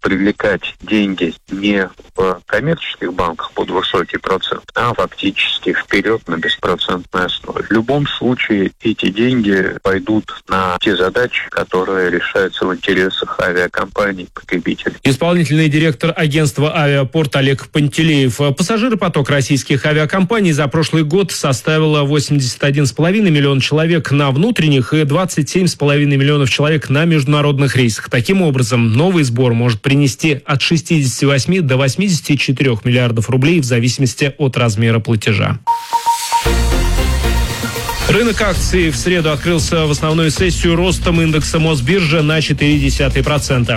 привлекать деньги не в коммерческих банках под высокий процент, а фактически вперед на беспроцентной основе. В любом случае эти деньги пойдут на те задачи, которые решаются в интересах авиакомпаний, потребителей. Исполнительный директор агентства «Авиапорт» Олег Пантелеев. Пассажиропоток российских авиакомпаний за прошлый год составило 81,5 миллиона человек на внутренних и 27,5 миллионов человек на международных рейсах. Таким образом, новый сбор может принести от 68 до 84 миллиардов рублей в зависимости от размера платежа. Рынок акций в среду открылся в основную сессию ростом индекса Мосбиржи на 0,4%.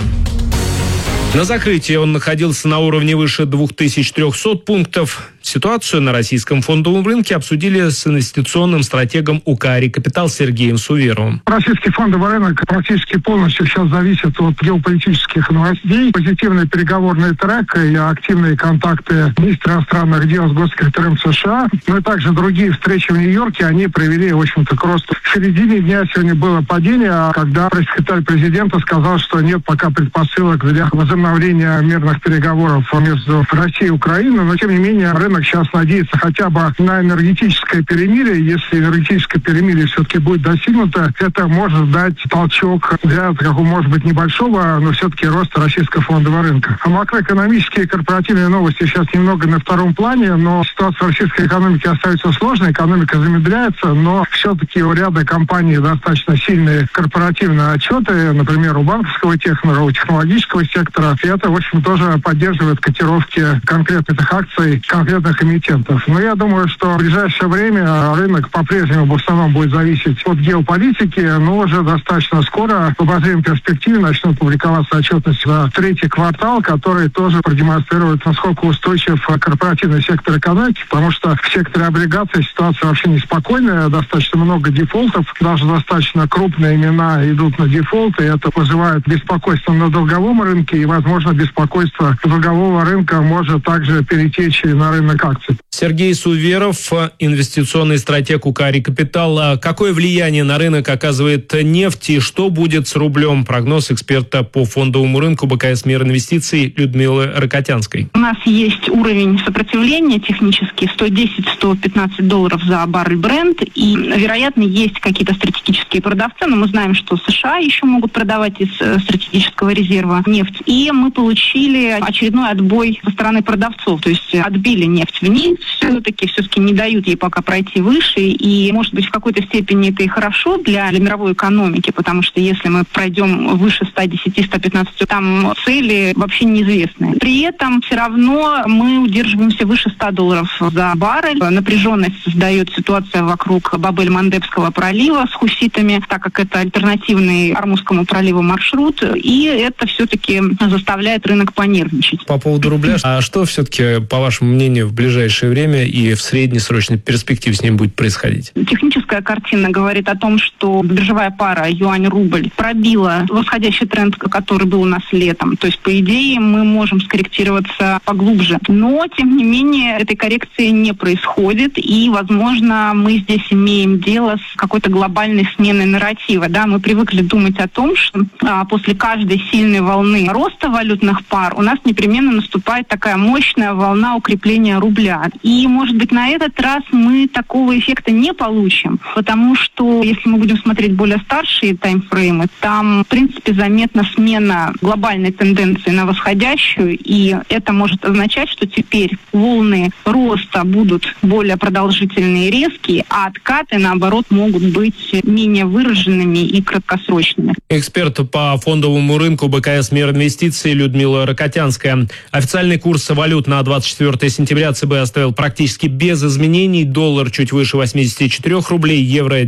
На закрытии он находился на уровне выше 2300 пунктов. Ситуацию на российском фондовом рынке обсудили с инвестиционным стратегом УК «Рекапитал» Сергеем Суверовым. Российский фондовый рынок практически полностью сейчас зависит от геополитических новостей. Позитивный переговорный трек и активные контакты министра иностранных дел с госсекретарем США, но и также другие встречи в Нью-Йорке, они привели, в общем-то, к росту. В середине дня сегодня было падение, когда пресс-секретарь президента сказал, что нет пока предпосылок для возобновления мирных переговоров между Россией и Украиной, но тем не менее рынок сейчас надеется хотя бы на энергетическое перемирие. Если энергетическое перемирие все-таки будет достигнуто, это может дать толчок для такого, может быть, небольшого, но все-таки роста российского фондового рынка. А макроэкономические и корпоративные новости сейчас немного на втором плане, но ситуация в российской экономике остается сложной, экономика замедляется, но все-таки у ряда компаний достаточно сильные корпоративные отчеты, например, у банковского технора, у технологического сектора. И это, в общем, тоже поддерживает котировки конкретных акций, конкретных эмитентов. Но я думаю, что в ближайшее время рынок по-прежнему в основном будет зависеть от геополитики, но уже достаточно скоро в обозримой перспективе начнут публиковаться отчетности за третий квартал, который тоже продемонстрирует, насколько устойчив корпоративный сектор экономики, потому что в секторе облигаций ситуация вообще неспокойная, достаточно много дефолтов, даже достаточно крупные имена идут на дефолт, и это вызывает беспокойство на долговом рынке, и, возможно, беспокойство долгового рынка может также перетечь и на рынок акций. Сергей Суверов, инвестиционный стратег УК «Рекапитал». Какое влияние на рынок оказывает нефть и что будет с рублем? Прогноз эксперта по фондовому рынку БКС «Мир инвестиций» Людмилы Рокотянской. У нас есть уровень сопротивления технический 110-115 долларов за баррель Brent, и, вероятно, есть какие-то стратегические продавцы, но мы знаем, что США еще могут продавать из стратегического резерва нефть. И мы получили очередной отбой со стороны продавцов, то есть отбили нефть вниз, все-таки не дают ей пока пройти выше, и, может быть, в какой-то степени это и хорошо для мировой экономики, потому что если мы пройдем выше 110-115, там цели вообще неизвестны. При этом все равно мы удерживаемся выше 100 долларов за баррель. Напряженность создает ситуация вокруг Бабель-Мандебского пролива с хуситами, так как это альтернативный Ормузскому проливу маршрут, и это все-таки заставляет рынок понервничать. По поводу рубля, а что все-таки, по вашему мнению, в ближайшее время и в среднесрочной перспективе с ним будет происходить? Техническая картина говорит о том, что биржевая пара юань-рубль пробила восходящий тренд, который был у нас летом. То есть, по идее, мы можем скорректироваться поглубже. Но, тем не менее, этой коррекции не происходит, и, возможно, мы здесь имеем дело с какой-то глобальной сменой нарратива. Да? Мы привыкли думать о том, что после каждой сильной волны роста валютных пар у нас непременно наступает такая мощная волна укрепления рубля. И, может быть, на этот раз мы такого эффекта не получим, потому что, если мы будем смотреть более старшие таймфреймы, там, в принципе, заметна смена глобальной тенденции на восходящую, и это может означать, что теперь волны роста будут более продолжительные и резкие, а откаты, наоборот, могут быть менее выраженными и краткосрочными. Эксперт по фондовому рынку БКС «Мир инвестиций» Людмила Рокотянская. Официальный курс валют на 24 сентября ЦБ оставил практически без изменений. Доллар чуть выше 84 рублей, евро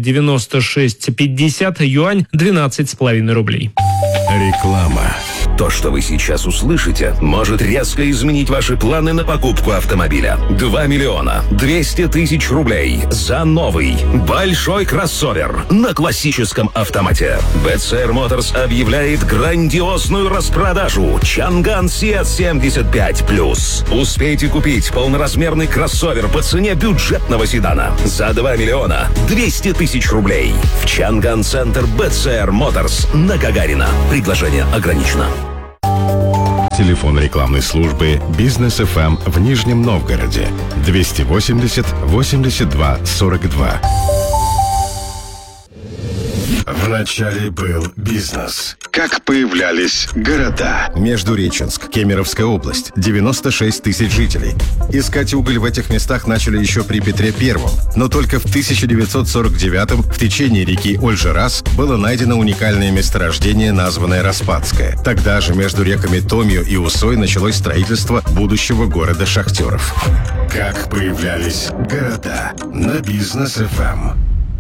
96,50, юань 12,5 рублей. Реклама. То, что вы сейчас услышите, может резко изменить ваши планы на покупку автомобиля. 2 миллиона 200 тысяч рублей за новый большой кроссовер на классическом автомате. BCR Motors объявляет грандиозную распродажу Чанган Sea 75+. Успейте купить полноразмерный кроссовер по цене бюджетного седана за 2 миллиона 200 тысяч рублей в Чанган-центр BCR Motors на Гагарина. Предложение ограничено. Телефон рекламной службы «Бизнес ФМ» в Нижнем Новгороде 280 82 42. Вначале был бизнес. Как появлялись города? Междуреченск, Кемеровская область, 96 тысяч жителей. Искать уголь в этих местах начали еще при Петре Первом. Но только в 1949-м в течение реки Ольжерас было найдено уникальное месторождение, названное Распадское. Тогда же между реками Томью и Усой началось строительство будущего города шахтеров. Как появлялись города? На Бизнес ФМ.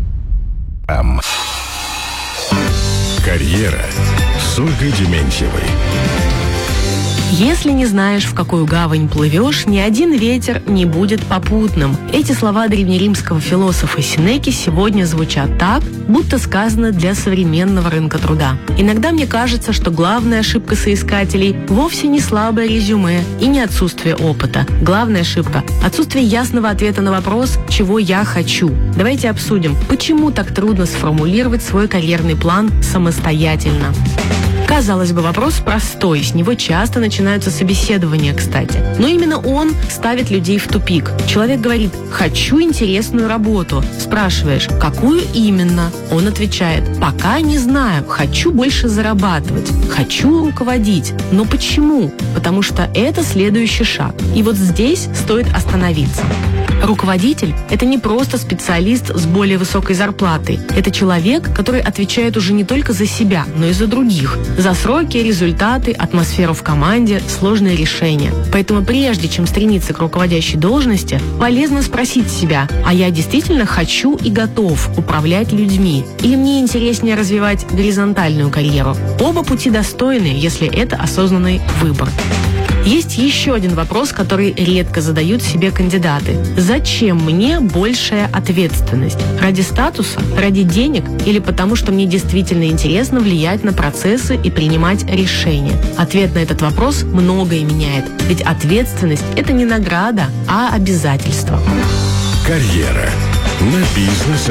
Карьера с Ольгой Дементьевой. Если не знаешь, в какую гавань плывешь, ни один ветер не будет попутным. Эти слова древнеримского философа Сенеки сегодня звучат так, будто сказано для современного рынка труда. Иногда мне кажется, что главная ошибка соискателей вовсе не слабое резюме и не отсутствие опыта. Главная ошибка – отсутствие ясного ответа на вопрос «чего я хочу?». Давайте обсудим, почему так трудно сформулировать свой карьерный план самостоятельно. Казалось бы, вопрос простой, с него часто начинаются собеседования, кстати. Но именно он ставит людей в тупик. Человек говорит «хочу интересную работу». Спрашиваешь «какую именно?». Он отвечает «пока не знаю, хочу больше зарабатывать, хочу руководить». Но почему? Потому что это следующий шаг. И вот здесь стоит остановиться. Руководитель – это не просто специалист с более высокой зарплатой. Это человек, который отвечает уже не только за себя, но и за других. За сроки, результаты, атмосферу в команде, сложные решения. Поэтому прежде чем стремиться к руководящей должности, полезно спросить себя, а я действительно хочу и готов управлять людьми? Или мне интереснее развивать горизонтальную карьеру? Оба пути достойны, если это осознанный выбор. Есть еще один вопрос, который редко задают себе кандидаты. Зачем мне большая ответственность? Ради статуса? Ради денег? Или потому, что мне действительно интересно влиять на процессы и принимать решения? Ответ на этот вопрос многое меняет. Ведь ответственность – это не награда, а обязательство. Карьера на Бизнес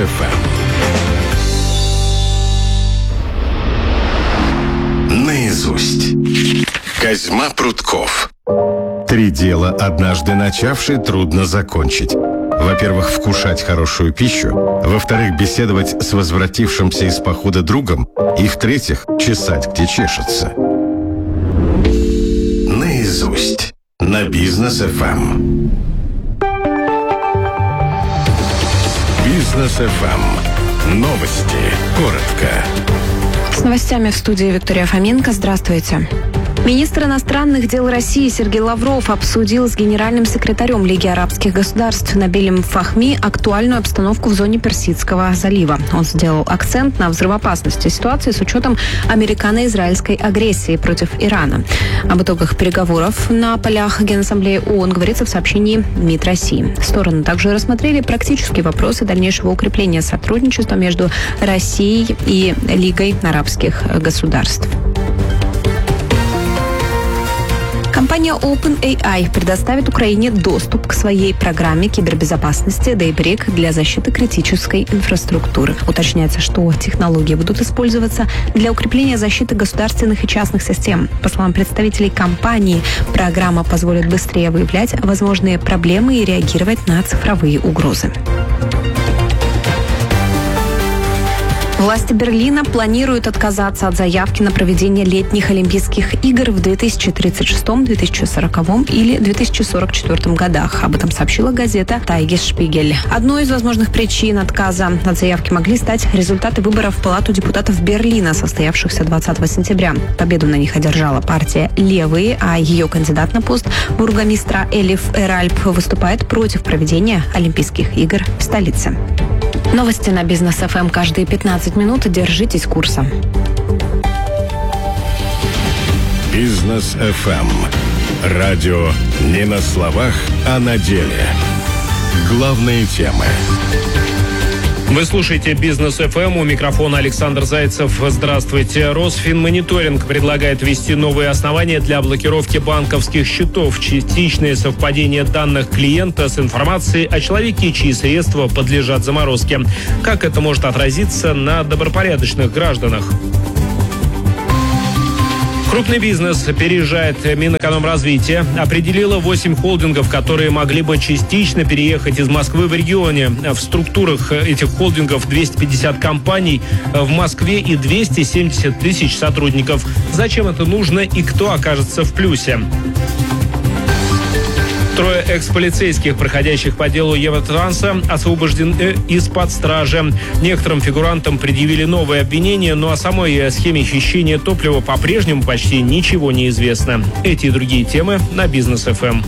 ФМ. Наизусть. Козьма Прутков. 3 дела, однажды начавший, трудно закончить. Во-первых, вкушать хорошую пищу. Во-вторых, беседовать с возвратившимся из похода другом. И в-третьих, чесать, где чешется. Наизусть. На Бизнес ФМ. Бизнес ФМ. Новости. Коротко. С новостями в студии Виктория Фоменко. Здравствуйте. Министр иностранных дел России Сергей Лавров обсудил с генеральным секретарем Лиги арабских государств Набилем Фахми актуальную обстановку в зоне Персидского залива. Он сделал акцент на взрывоопасности ситуации с учетом американо-израильской агрессии против Ирана. Об итогах переговоров на полях Генассамблеи ООН говорится в сообщении МИД России. Стороны также рассмотрели практические вопросы дальнейшего укрепления сотрудничества между Россией и Лигой арабских государств. Компания OpenAI предоставит Украине доступ к своей программе кибербезопасности Daybreak для защиты критической инфраструктуры. Уточняется, что технологии будут использоваться для укрепления защиты государственных и частных систем. По словам представителей компании, программа позволит быстрее выявлять возможные проблемы и реагировать на цифровые угрозы. Власти Берлина планируют отказаться от заявки на проведение летних Олимпийских игр в 2036, 2040 или 2044 годах. Об этом сообщила газета «Тайгесшпигель». Одной из возможных причин отказа от заявки могли стать результаты выборов в Палату депутатов Берлина, состоявшихся 20 сентября. Победу на них одержала партия «Левые», а ее кандидат на пост бургомистра Элиф Эральп выступает против проведения Олимпийских игр в столице. Новости на Бизнес ФМ каждые 15 минут. Держитесь курса. Бизнес ФМ. Радио не на словах, а на деле. Главные темы. Вы слушаете «Бизнес ФМ», у микрофона Александр Зайцев. Здравствуйте. Росфинмониторинг предлагает ввести новые основания для блокировки банковских счетов. Частичное совпадение данных клиента с информацией о человеке, чьи средства подлежат заморозке. Как это может отразиться на добропорядочных гражданах? Крупный бизнес переезжает. Минэкономразвития определило 8 холдингов, которые могли бы частично переехать из Москвы в регионе. В структурах этих холдингов 250 компаний в Москве и 270 тысяч сотрудников. Зачем это нужно и кто окажется в плюсе? 3 экс-полицейских, проходящих по делу Евротранса, освобождены из-под стражи. Некоторым фигурантам предъявили новые обвинения, но о самой схеме хищения топлива по-прежнему почти ничего не известно. Эти и другие темы на Бизнес ФМ.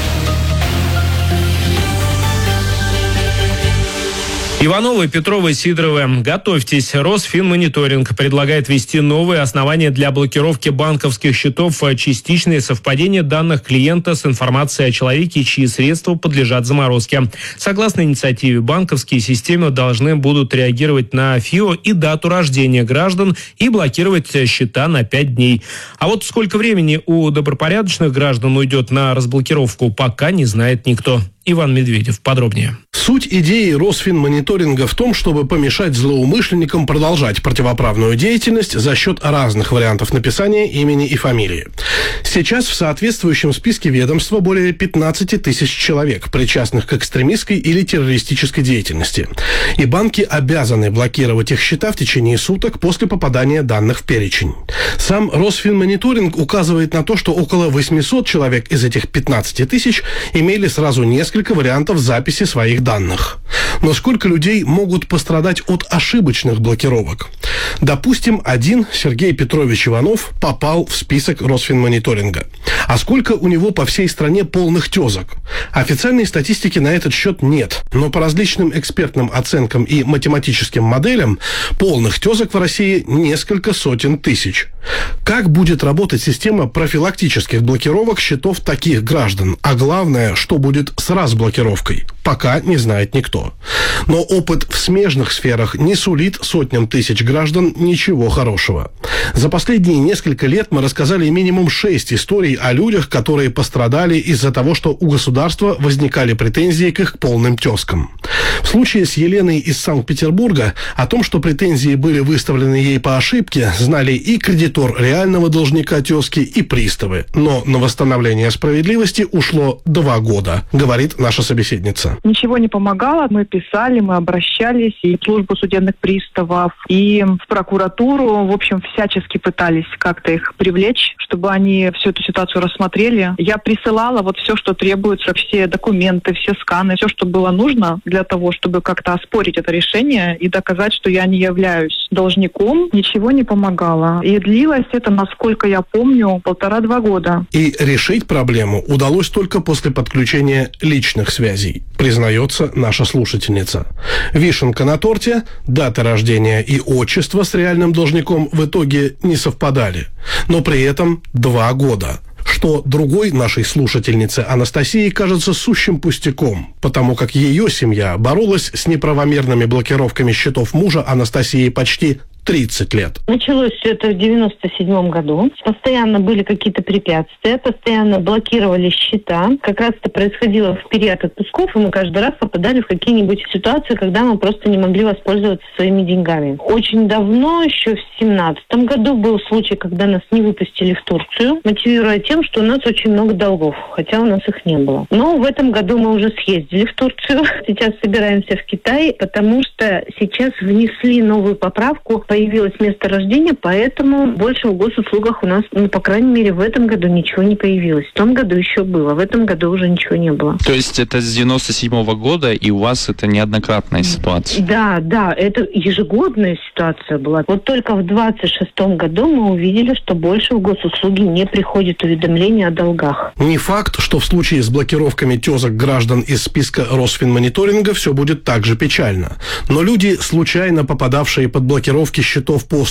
Ивановы, Петровы, Сидоровы, готовьтесь. Росфинмониторинг предлагает ввести новые основания для блокировки банковских счетов, частичное совпадение данных клиента с информацией о человеке, чьи средства подлежат заморозке. Согласно инициативе, банковские системы должны будут реагировать на ФИО и дату рождения граждан и блокировать счета на 5 дней. А вот сколько времени у добропорядочных граждан уйдет на разблокировку, пока не знает никто. Иван Медведев. Подробнее. Суть идеи Росфинмониторинга в том, чтобы помешать злоумышленникам продолжать противоправную деятельность за счет разных вариантов написания имени и фамилии. Сейчас в соответствующем списке ведомства более 15 тысяч человек, причастных к экстремистской или террористической деятельности. И банки обязаны блокировать их счета в течение суток после попадания данных в перечень. Сам Росфинмониторинг указывает на то, что около 800 человек из этих 15 тысяч имели сразу несколько вариантов записи своих данных. Но сколько людей могут пострадать от ошибочных блокировок? Допустим, один Сергей Петрович Иванов попал в список Росфинмониторинга. А сколько у него по всей стране полных тезок? Официальной статистики на этот счет нет, но по различным экспертным оценкам и математическим моделям полных тезок в России несколько сотен тысяч. Как будет работать система профилактических блокировок счетов таких граждан? А главное, что будет с разблокировкой? Пока не знает никто. Но опыт в смежных сферах не сулит сотням тысяч граждан ничего хорошего. За последние несколько лет мы рассказали минимум 6 историй о людях, которые пострадали из-за того, что у государства возникали претензии к их полным тезкам. В случае с Еленой из Санкт-Петербурга о том, что претензии были выставлены ей по ошибке, знали и кредитор реального должника тезки, и приставы. Но на восстановление справедливости ушло 2 года, говорит наша собеседница. Ничего не помогало. Мы писали, мы обращались и в службу судебных приставов, и в прокуратуру. В общем, всячески пытались как-то их привлечь, чтобы они всю эту ситуацию рассмотрели. Я присылала вот все, что требуется, все документы, все сканы, все, что было нужно для того, чтобы как-то оспорить это решение и доказать, что я не являюсь должником. Ничего не помогало. И длилось это, насколько я помню, 1,5-2 года. И решить проблему удалось только после подключения личных связей, признается наша слушательница. Вишенка на торте, дата рождения и отчество с реальным должником в итоге не совпадали. Но при этом 2 года. Что другой нашей слушательнице Анастасии кажется сущим пустяком, потому как ее семья боролась с неправомерными блокировками счетов мужа Анастасии почти 30 лет. Началось все это в 97 году. Постоянно были какие-то препятствия, постоянно блокировали счета. Как раз это происходило в период отпусков, и мы каждый раз попадали в какие-нибудь ситуации, когда мы просто не могли воспользоваться своими деньгами. Очень давно, еще в 2017 году, был случай, когда нас не выпустили в Турцию, мотивируя тем, что у нас очень много долгов, хотя у нас их не было. Но в этом году мы уже съездили в Турцию. Сейчас собираемся в Китай, потому что сейчас внесли новую поправку. Появилось место рождения, поэтому больше в госуслугах у нас, по крайней мере, в этом году ничего не появилось. В том году еще было, в этом году уже ничего не было. То есть это с 97-го года, и у вас это неоднократная ситуация? Да, это ежегодная ситуация была. Вот только в 26-м году мы увидели, что больше в госуслуги не приходит уведомления о долгах. Не факт, что в случае с блокировками тезок граждан из списка Росфинмониторинга все будет так же печально. Но люди, случайно попадавшие под блокировки счетов по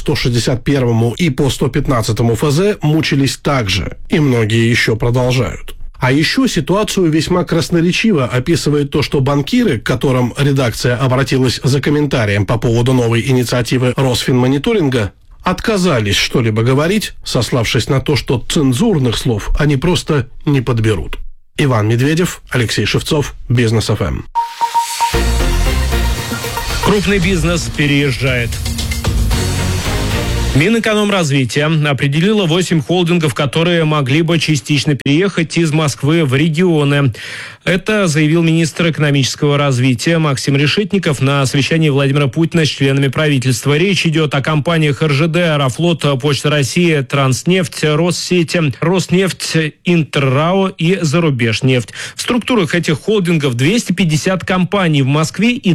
161 и по 115 ФЗ, мучились так же, и многие еще продолжают. А еще ситуацию весьма красноречиво описывает то, что банкиры, к которым редакция обратилась за комментарием по поводу новой инициативы Росфинмониторинга, отказались что-либо говорить, сославшись на то, что цензурных слов они просто не подберут. Иван Медведев, Алексей Шевцов, Бизнес ФМ. Крупный бизнес переезжает. Минэкономразвития определило 8 холдингов, которые могли бы частично переехать из Москвы в регионы. Это заявил министр экономического развития Максим Решетников на совещании Владимира Путина с членами правительства. Речь идет о компаниях РЖД, Аэрофлот, Почта России, Транснефть, Россети, Роснефть, Интеррао и Зарубежнефть. В структурах этих холдингов 250 компаний в Москве и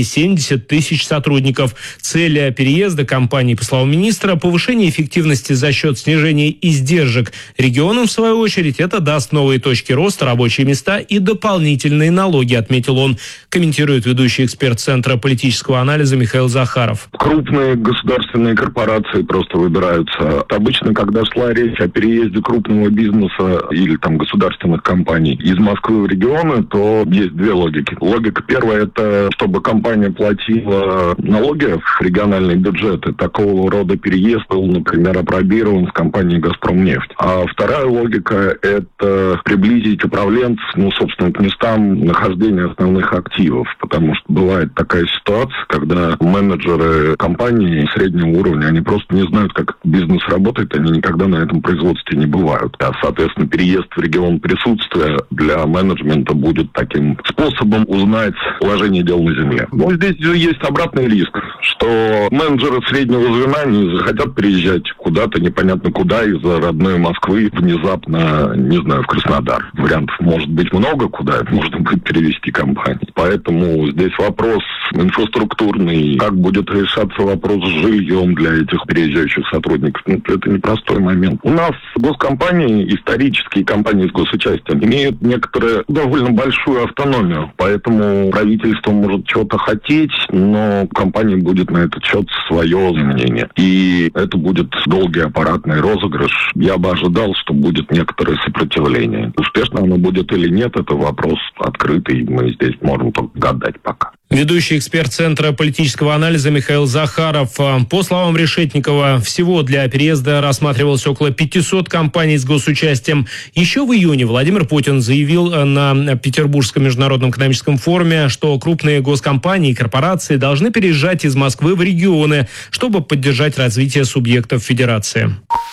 270 тысяч сотрудников. Цель переезда компаний, по словам министра, повышение эффективности за счет снижения издержек. Регионам, в свою очередь, это даст новые точки роста, рабочие места и дополнительные налоги, отметил он, комментирует ведущий эксперт Центра политического анализа Михаил Захаров. Крупные государственные корпорации просто выбираются. Обычно, когда шла речь о переезде крупного бизнеса или там государственных компаний из Москвы в регионы, то есть две логики. Логика первая – это чтобы компания платила налоги в региональные бюджеты. Такого рода переезд был, например, опробирован в компании «Газпромнефть». А вторая логика – это приблизить управленцев, собственно, к местам нахождения основных активов. Потому что бывает такая ситуация, когда менеджеры компании среднего уровня, они просто не знают, как бизнес работает, они никогда на этом производстве не бывают. А, соответственно, переезд в регион присутствия для менеджмента будет таким способом узнать положение дел на земле. Но здесь есть обратный риск, что менеджеры среднего звена не захотят переезжать куда-то, непонятно куда, из родной Москвы внезапно, не знаю, в Краснодар. Вариантов может быть много, куда можно будет перевести компанию. Поэтому здесь вопрос инфраструктурный, как будет решаться вопрос с жильем для этих переезжающих сотрудников. Это непростой момент. У нас госкомпании, исторические компании с госучастием, имеют некоторую довольно большую автономию. Поэтому правительство может чего-то хотеть, но компания будет на этот счет свое мнение. И это будет долгий аппаратный розыгрыш. Я бы ожидал, что будет некоторое сопротивление. Успешно оно будет или нет, это вопрос открытый. Мы здесь можем только гадать пока. Ведущий эксперт Центра политического анализа Михаил Захаров. По словам Решетникова, всего для переезда рассматривалось около 500 компаний с госучастием. Еще в июне Владимир Путин заявил на Петербургском международном экономическом форуме, что крупные госкомпании и корпорации должны переезжать из Москвы в регионы, чтобы поддержать развитие субъектов федерации.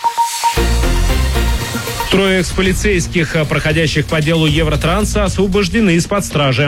Трое экс-полицейских, проходящих по делу Евротранса, освобождены из-под стражи.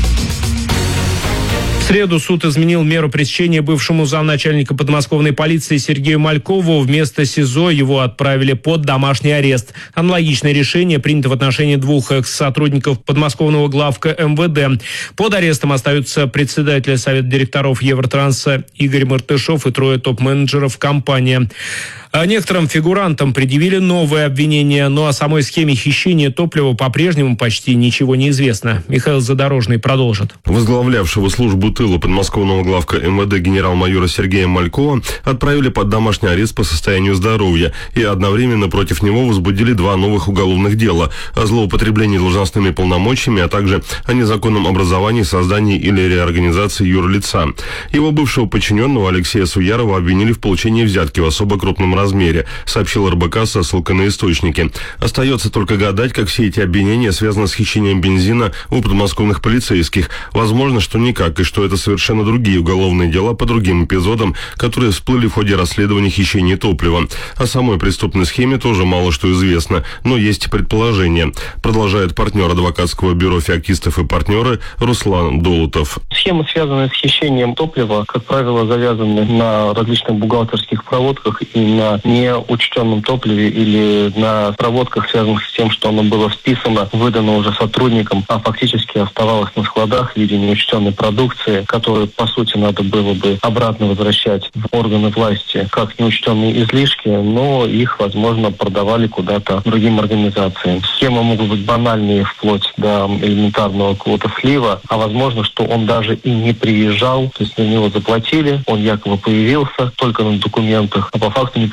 В среду суд изменил меру пресечения бывшему замначальника подмосковной полиции Сергею Малькову. Вместо СИЗО его отправили под домашний арест. Аналогичное решение принято в отношении двух экс-сотрудников подмосковного главка МВД. Под арестом остаются председатель Совета директоров Евротранса Игорь Мартышев и трое топ-менеджеров компании. Некоторым фигурантам предъявили новые обвинения, но о самой схеме хищения топлива по-прежнему почти ничего не известно. Михаил Задорожный продолжит. Возглавлявшего службу тыла подмосковного главка МВД генерал-майора Сергея Малькова отправили под домашний арест по состоянию здоровья, и одновременно против него возбудили 2 новых уголовных дела о злоупотреблении должностными полномочиями, а также о незаконном образовании, создании или реорганизации юрлица. Его бывшего подчиненного Алексея Суярова обвинили в получении взятки в особо крупном размере, сообщил РБК со ссылкой на источники. Остается только гадать, как все эти обвинения связаны с хищением бензина у подмосковных полицейских. Возможно, что никак, и что это совершенно другие уголовные дела по другим эпизодам, которые всплыли в ходе расследования хищения топлива. О самой преступной схеме тоже мало что известно, но есть предположения. Продолжает партнер адвокатского бюро «Феоктистов и партнеры» Руслан Долутов. Схемы, связанные с хищением топлива, как правило, завязаны на различных бухгалтерских проводках и на неучтенном топливе или на проводках, связанных с тем, что оно было списано, выдано уже сотрудникам, а фактически оставалось на складах в виде неучтенной продукции, которую, по сути, надо было бы обратно возвращать в органы власти как неучтенные излишки, но их, возможно, продавали куда-то другим организациям. Схемы могут быть банальные вплоть до элементарного какого-то слива, а возможно, что он даже и не приезжал, то есть на него заплатили, он якобы появился только на документах, а по факту не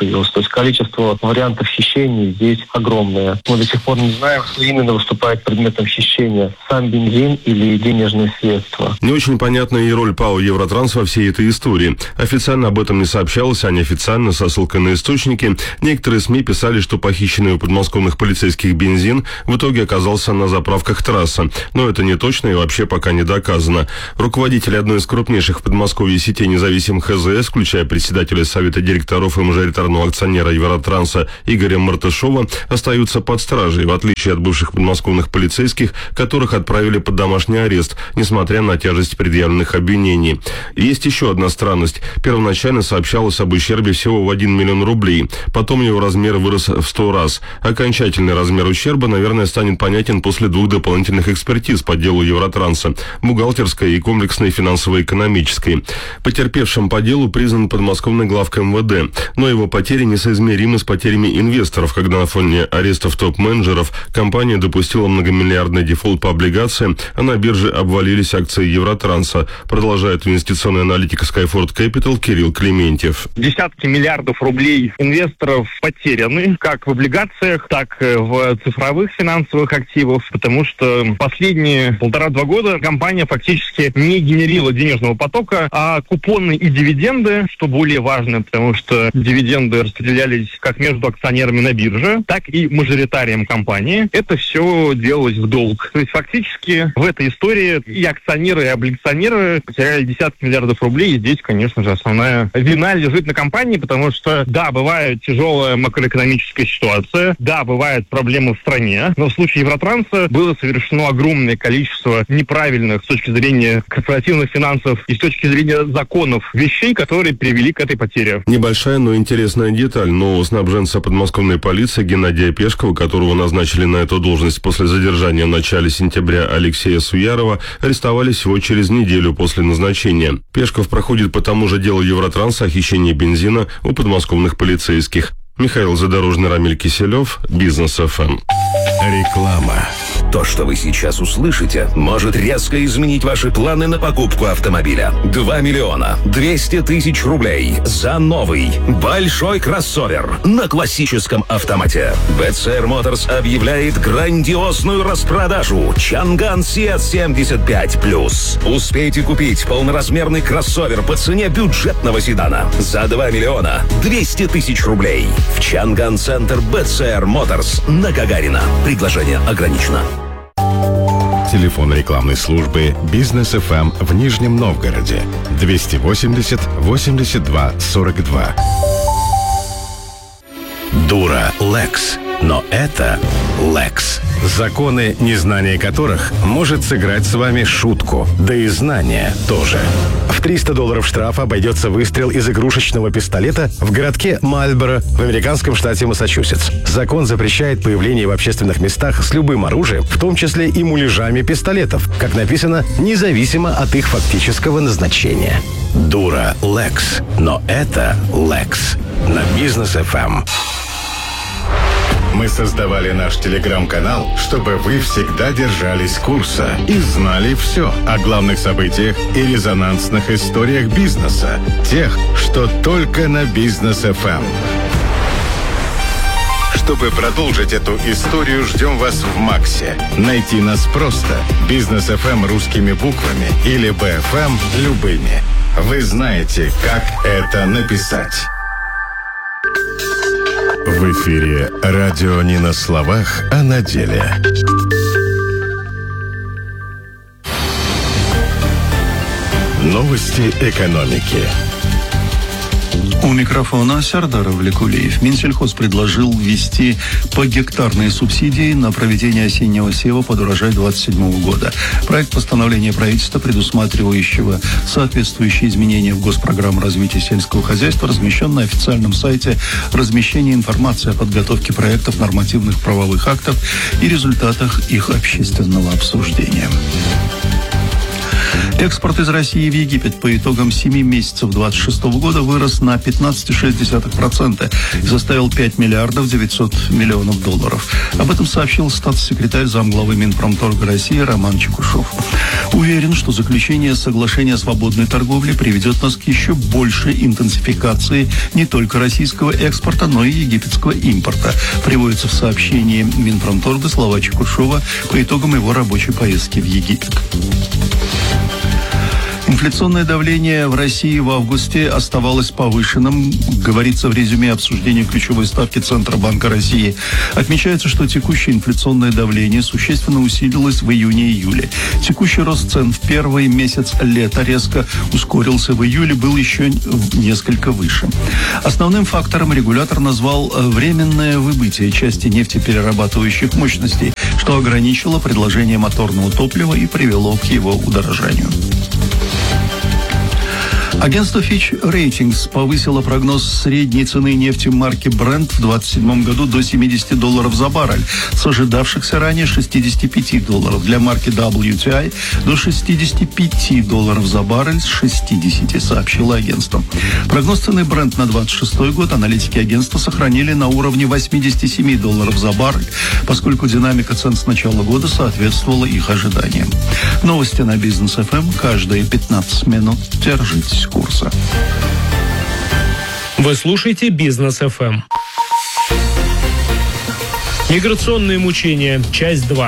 появилось. То есть количество вариантов хищений здесь огромное. Мы до сих пор не знаем, что именно выступает предметом хищения. Сам бензин или денежные средства. Не очень понятна и роль ПАО «Евротранс» во всей этой истории. Официально об этом не сообщалось, а неофициально, со ссылкой на источники, некоторые СМИ писали, что похищенный у подмосковных полицейских бензин в итоге оказался на заправках «Трасса». Но это не точно и вообще пока не доказано. Руководители одной из крупнейших в Подмосковье сетей независимых ХЗС, включая председателя Совета директоров и мажоритарного акционера «Евротранса» Игоря Мартышова, остаются под стражей, в отличие от бывших подмосковных полицейских, которых отправили под домашний арест, несмотря на тяжесть предъявленных обвинений. Есть еще одна странность. Первоначально сообщалось об ущербе всего в 1 миллион рублей. Потом его размер вырос в 100 раз. Окончательный размер ущерба, наверное, станет понятен после 2 дополнительных экспертиз по делу Евротранса. Бухгалтерской и комплексной финансово-экономической. Потерпевшим по делу признан подмосковный главка МВД. Но его потери несоизмеримы с потерями инвесторов, когда на фоне арестов топ-менеджеров компания допустила многомиллиардный дефолт по облигациям, а на бирже обвалились акции Евротранса, продолжает инвестиционный аналитик Skyford Capital Кирилл Клементьев. Десятки миллиардов рублей инвесторов потеряны, как в облигациях, так и в цифровых финансовых активах, потому что последние 1,5-2 года компания фактически не генерила денежного потока, а купоны и дивиденды, что более важно, потому что дивиденды распределялись как между акционерами на бирже, так и мажоритарием компании. Это все делалось в долг. То есть фактически в этой истории и акционеры, и облигационеры потеряли десятки миллиардов рублей, и здесь, конечно же, основная вина лежит на компании, потому что, да, бывает тяжелая макроэкономическая ситуация, да, бывают проблемы в стране, но в случае Евротранса было совершено огромное количество неправильных с точки зрения корпоративных финансов и с точки зрения законов вещей, которые привели к этой потере. Небольшая, но интересная деталь. Нового снабженца подмосковной полиции Геннадия Пешкова, которого назначили на эту должность после задержания в начале сентября Алексея Суярова, арестовали всего через неделю после назначения. Пешков проходит по тому же делу Евротранса о хищении бензина у подмосковных полицейских. Михаил Задорожный, Рамиль Киселев, Бизнес ФМ. Реклама. То, что вы сейчас услышите, может резко изменить ваши планы на покупку автомобиля. 2 миллиона 200 тысяч рублей за новый большой кроссовер на классическом автомате. BCR Motors объявляет грандиозную распродажу Чанган Сиат 75+. Успейте купить полноразмерный кроссовер по цене бюджетного седана за 2 миллиона 200 тысяч рублей в Чанган-центр BCR Motors на Гагарина. Предложение ограничено. Телефон рекламной службы «Бизнес ФМ» в Нижнем Новгороде 280 82 42. Дура Лекс. Но это Лекс. Законы, незнание которых может сыграть с вами шутку. Да и знание тоже. В $300 штраф обойдется выстрел из игрушечного пистолета в городке Мальборо в американском штате Массачусетс. Закон запрещает появление в общественных местах с любым оружием, в том числе и муляжами пистолетов, как написано, независимо от их фактического назначения. Дура Лекс. Но это Лекс. На Бизнес ФМ. Мы создавали наш телеграм-канал, чтобы вы всегда держались курса и знали все о главных событиях и резонансных историях бизнеса. Тех, что только на Бизнес ФМ. Чтобы продолжить эту историю, ждем вас в Максе. Найти нас просто. Бизнес ФМ русскими буквами или БФМ любыми. Вы знаете, как это написать. В эфире радио не на словах, а на деле. Новости экономики. У микрофона Сардар Авлекулиев. Минсельхоз предложил ввести погектарные субсидии на проведение осеннего сева под урожай 2027 года. Проект постановления правительства, предусматривающего соответствующие изменения в госпрограмму развития сельского хозяйства, размещен на официальном сайте размещения информации о подготовке проектов нормативных правовых актов и результатах их общественного обсуждения. Экспорт из России в Египет по итогам 7 месяцев 2026 года вырос на 15,6% и составил 5 миллиардов 900 миллионов долларов. Об этом сообщил статс-секретарь замглавы Минпромторга России Роман Чекушев. Уверен, что заключение соглашения о свободной торговле приведет нас к еще большей интенсификации не только российского экспорта, но и египетского импорта. Приводится в сообщении Минпромторга слова Чекушева по итогам его рабочей поездки в Египет. Инфляционное давление в России в августе оставалось повышенным, говорится в резюме обсуждения ключевой ставки Центробанка России. Отмечается, что текущее инфляционное давление существенно усилилось в июне-июле. Текущий рост цен в первый месяц лета резко ускорился. В июле был еще несколько выше. Основным фактором регулятор назвал временное выбытие части нефтеперерабатывающих мощностей, что ограничило предложение моторного топлива и привело к его удорожанию. Агентство Fitch Ratings повысило прогноз средней цены нефти марки Brent в 2027 году до $70 за баррель, с ожидавшихся ранее $65. Для марки WTI до $65 за баррель с 60, сообщило агентство. Прогноз цены Brent на 2026 год аналитики агентства сохранили на уровне $87 за баррель, поскольку динамика цен с начала года соответствовала их ожиданиям. Новости на Бизнес ФМ каждые 15 минут. Держитесь курса. Вы слушаете Бизнес ФМ. Миграционные мучения. Часть 2.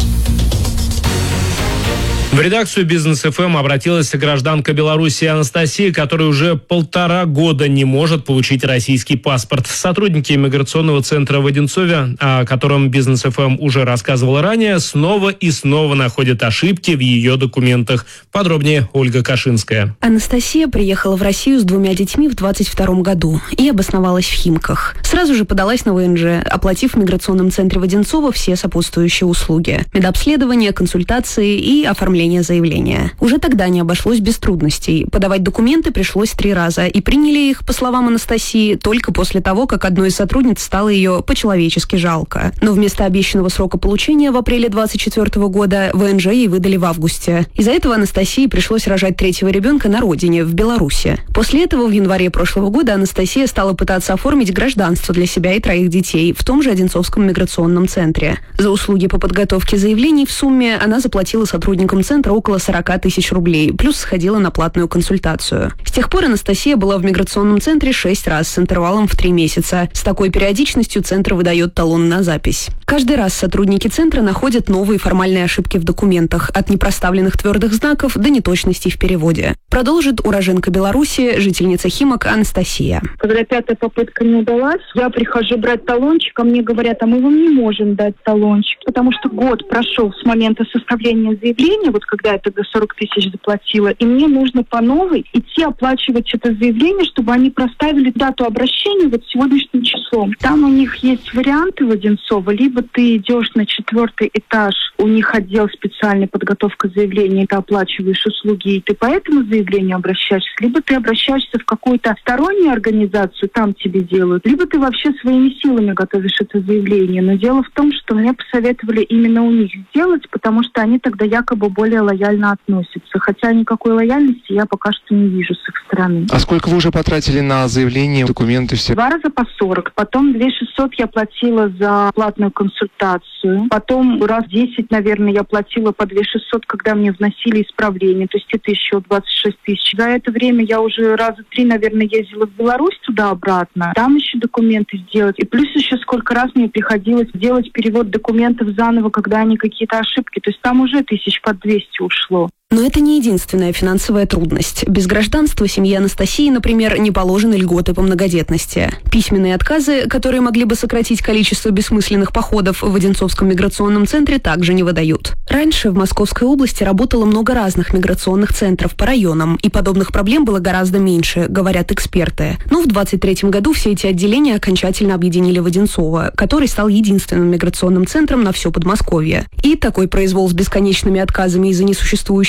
В редакцию Бизнес ФМ обратилась гражданка Беларуси Анастасия, которая уже 1,5 года не может получить российский паспорт. Сотрудники миграционного центра в Одинцове, о котором Бизнес ФМ уже рассказывала ранее, снова и снова находят ошибки в ее документах. Подробнее Ольга Кашинская. Анастасия приехала в Россию с 2 детьми в 2022 году и обосновалась в Химках. Сразу же подалась на ВНЖ, оплатив в миграционном центре в Одинцово все сопутствующие услуги: медобследование, консультации и оформление заявления. Уже тогда не обошлось без трудностей. Подавать документы пришлось 3 раза, и приняли их, по словам Анастасии, только после того, как одной из сотрудниц стало ее по-человечески жалко. Но вместо обещанного срока получения в апреле 2024 года ВНЖ ей выдали в августе. Из-за этого Анастасии пришлось рожать 3-го ребенка на родине, в Беларуси. После этого в январе прошлого года Анастасия стала пытаться оформить гражданство для себя и 3 детей в том же Одинцовском миграционном центре. За услуги по подготовке заявлений в сумме она заплатила сотрудникам центра около 40 тысяч рублей, плюс сходила на платную консультацию. С тех пор Анастасия была в миграционном центре 6 раз с интервалом в 3 месяца. С такой периодичностью центр выдает талон на запись. Каждый раз сотрудники центра находят новые формальные ошибки в документах, от непроставленных твердых знаков до неточностей в переводе. Продолжит уроженка Беларуси, жительница Химок Анастасия. Когда 5-я попытка не удалась, я прихожу брать талончик, а мне говорят, а мы вам не можем дать талончик, потому что год прошел с момента составления заявления, вот когда я тогда 40 тысяч заплатила, и мне нужно по новой идти оплачивать это заявление, чтобы они проставили дату обращения вот сегодняшним числом. Там у них есть варианты в Одинцово, либо ты идешь на 4-й этаж, у них отдел специальной подготовка заявления, ты оплачиваешь услуги, и ты по этому заявлению обращаешься, либо ты обращаешься в какую-то стороннюю организацию, там тебе делают, либо ты вообще своими силами готовишь это заявление. Но дело в том, что мне посоветовали именно у них сделать, потому что они тогда якобы более лояльно относятся. Хотя никакой лояльности я пока что не вижу с их стороны. А сколько вы уже потратили на заявление, документы все? 2 раза по 40. Потом 2600 я платила за платную консультацию. Потом раз 10, наверное, я платила по 2600, когда мне вносили исправление. То есть это еще 26 тысяч. За это время я уже раза 3, наверное, ездила в Беларусь туда-обратно. Там еще документы сделать. И плюс еще сколько раз мне приходилось делать перевод документов заново, когда они какие-то ошибки. То есть там уже 1000 по 200 ушло. Но это не единственная финансовая трудность. Без гражданства семье Анастасии, например, не положены льготы по многодетности. Письменные отказы, которые могли бы сократить количество бессмысленных походов в Одинцовском миграционном центре, также не выдают. Раньше в Московской области работало много разных миграционных центров по районам, и подобных проблем было гораздо меньше, говорят эксперты. Но в 2023 году все эти отделения окончательно объединили в Одинцово, который стал единственным миграционным центром на все Подмосковье. И такой произвол с бесконечными отказами из-за несуществующих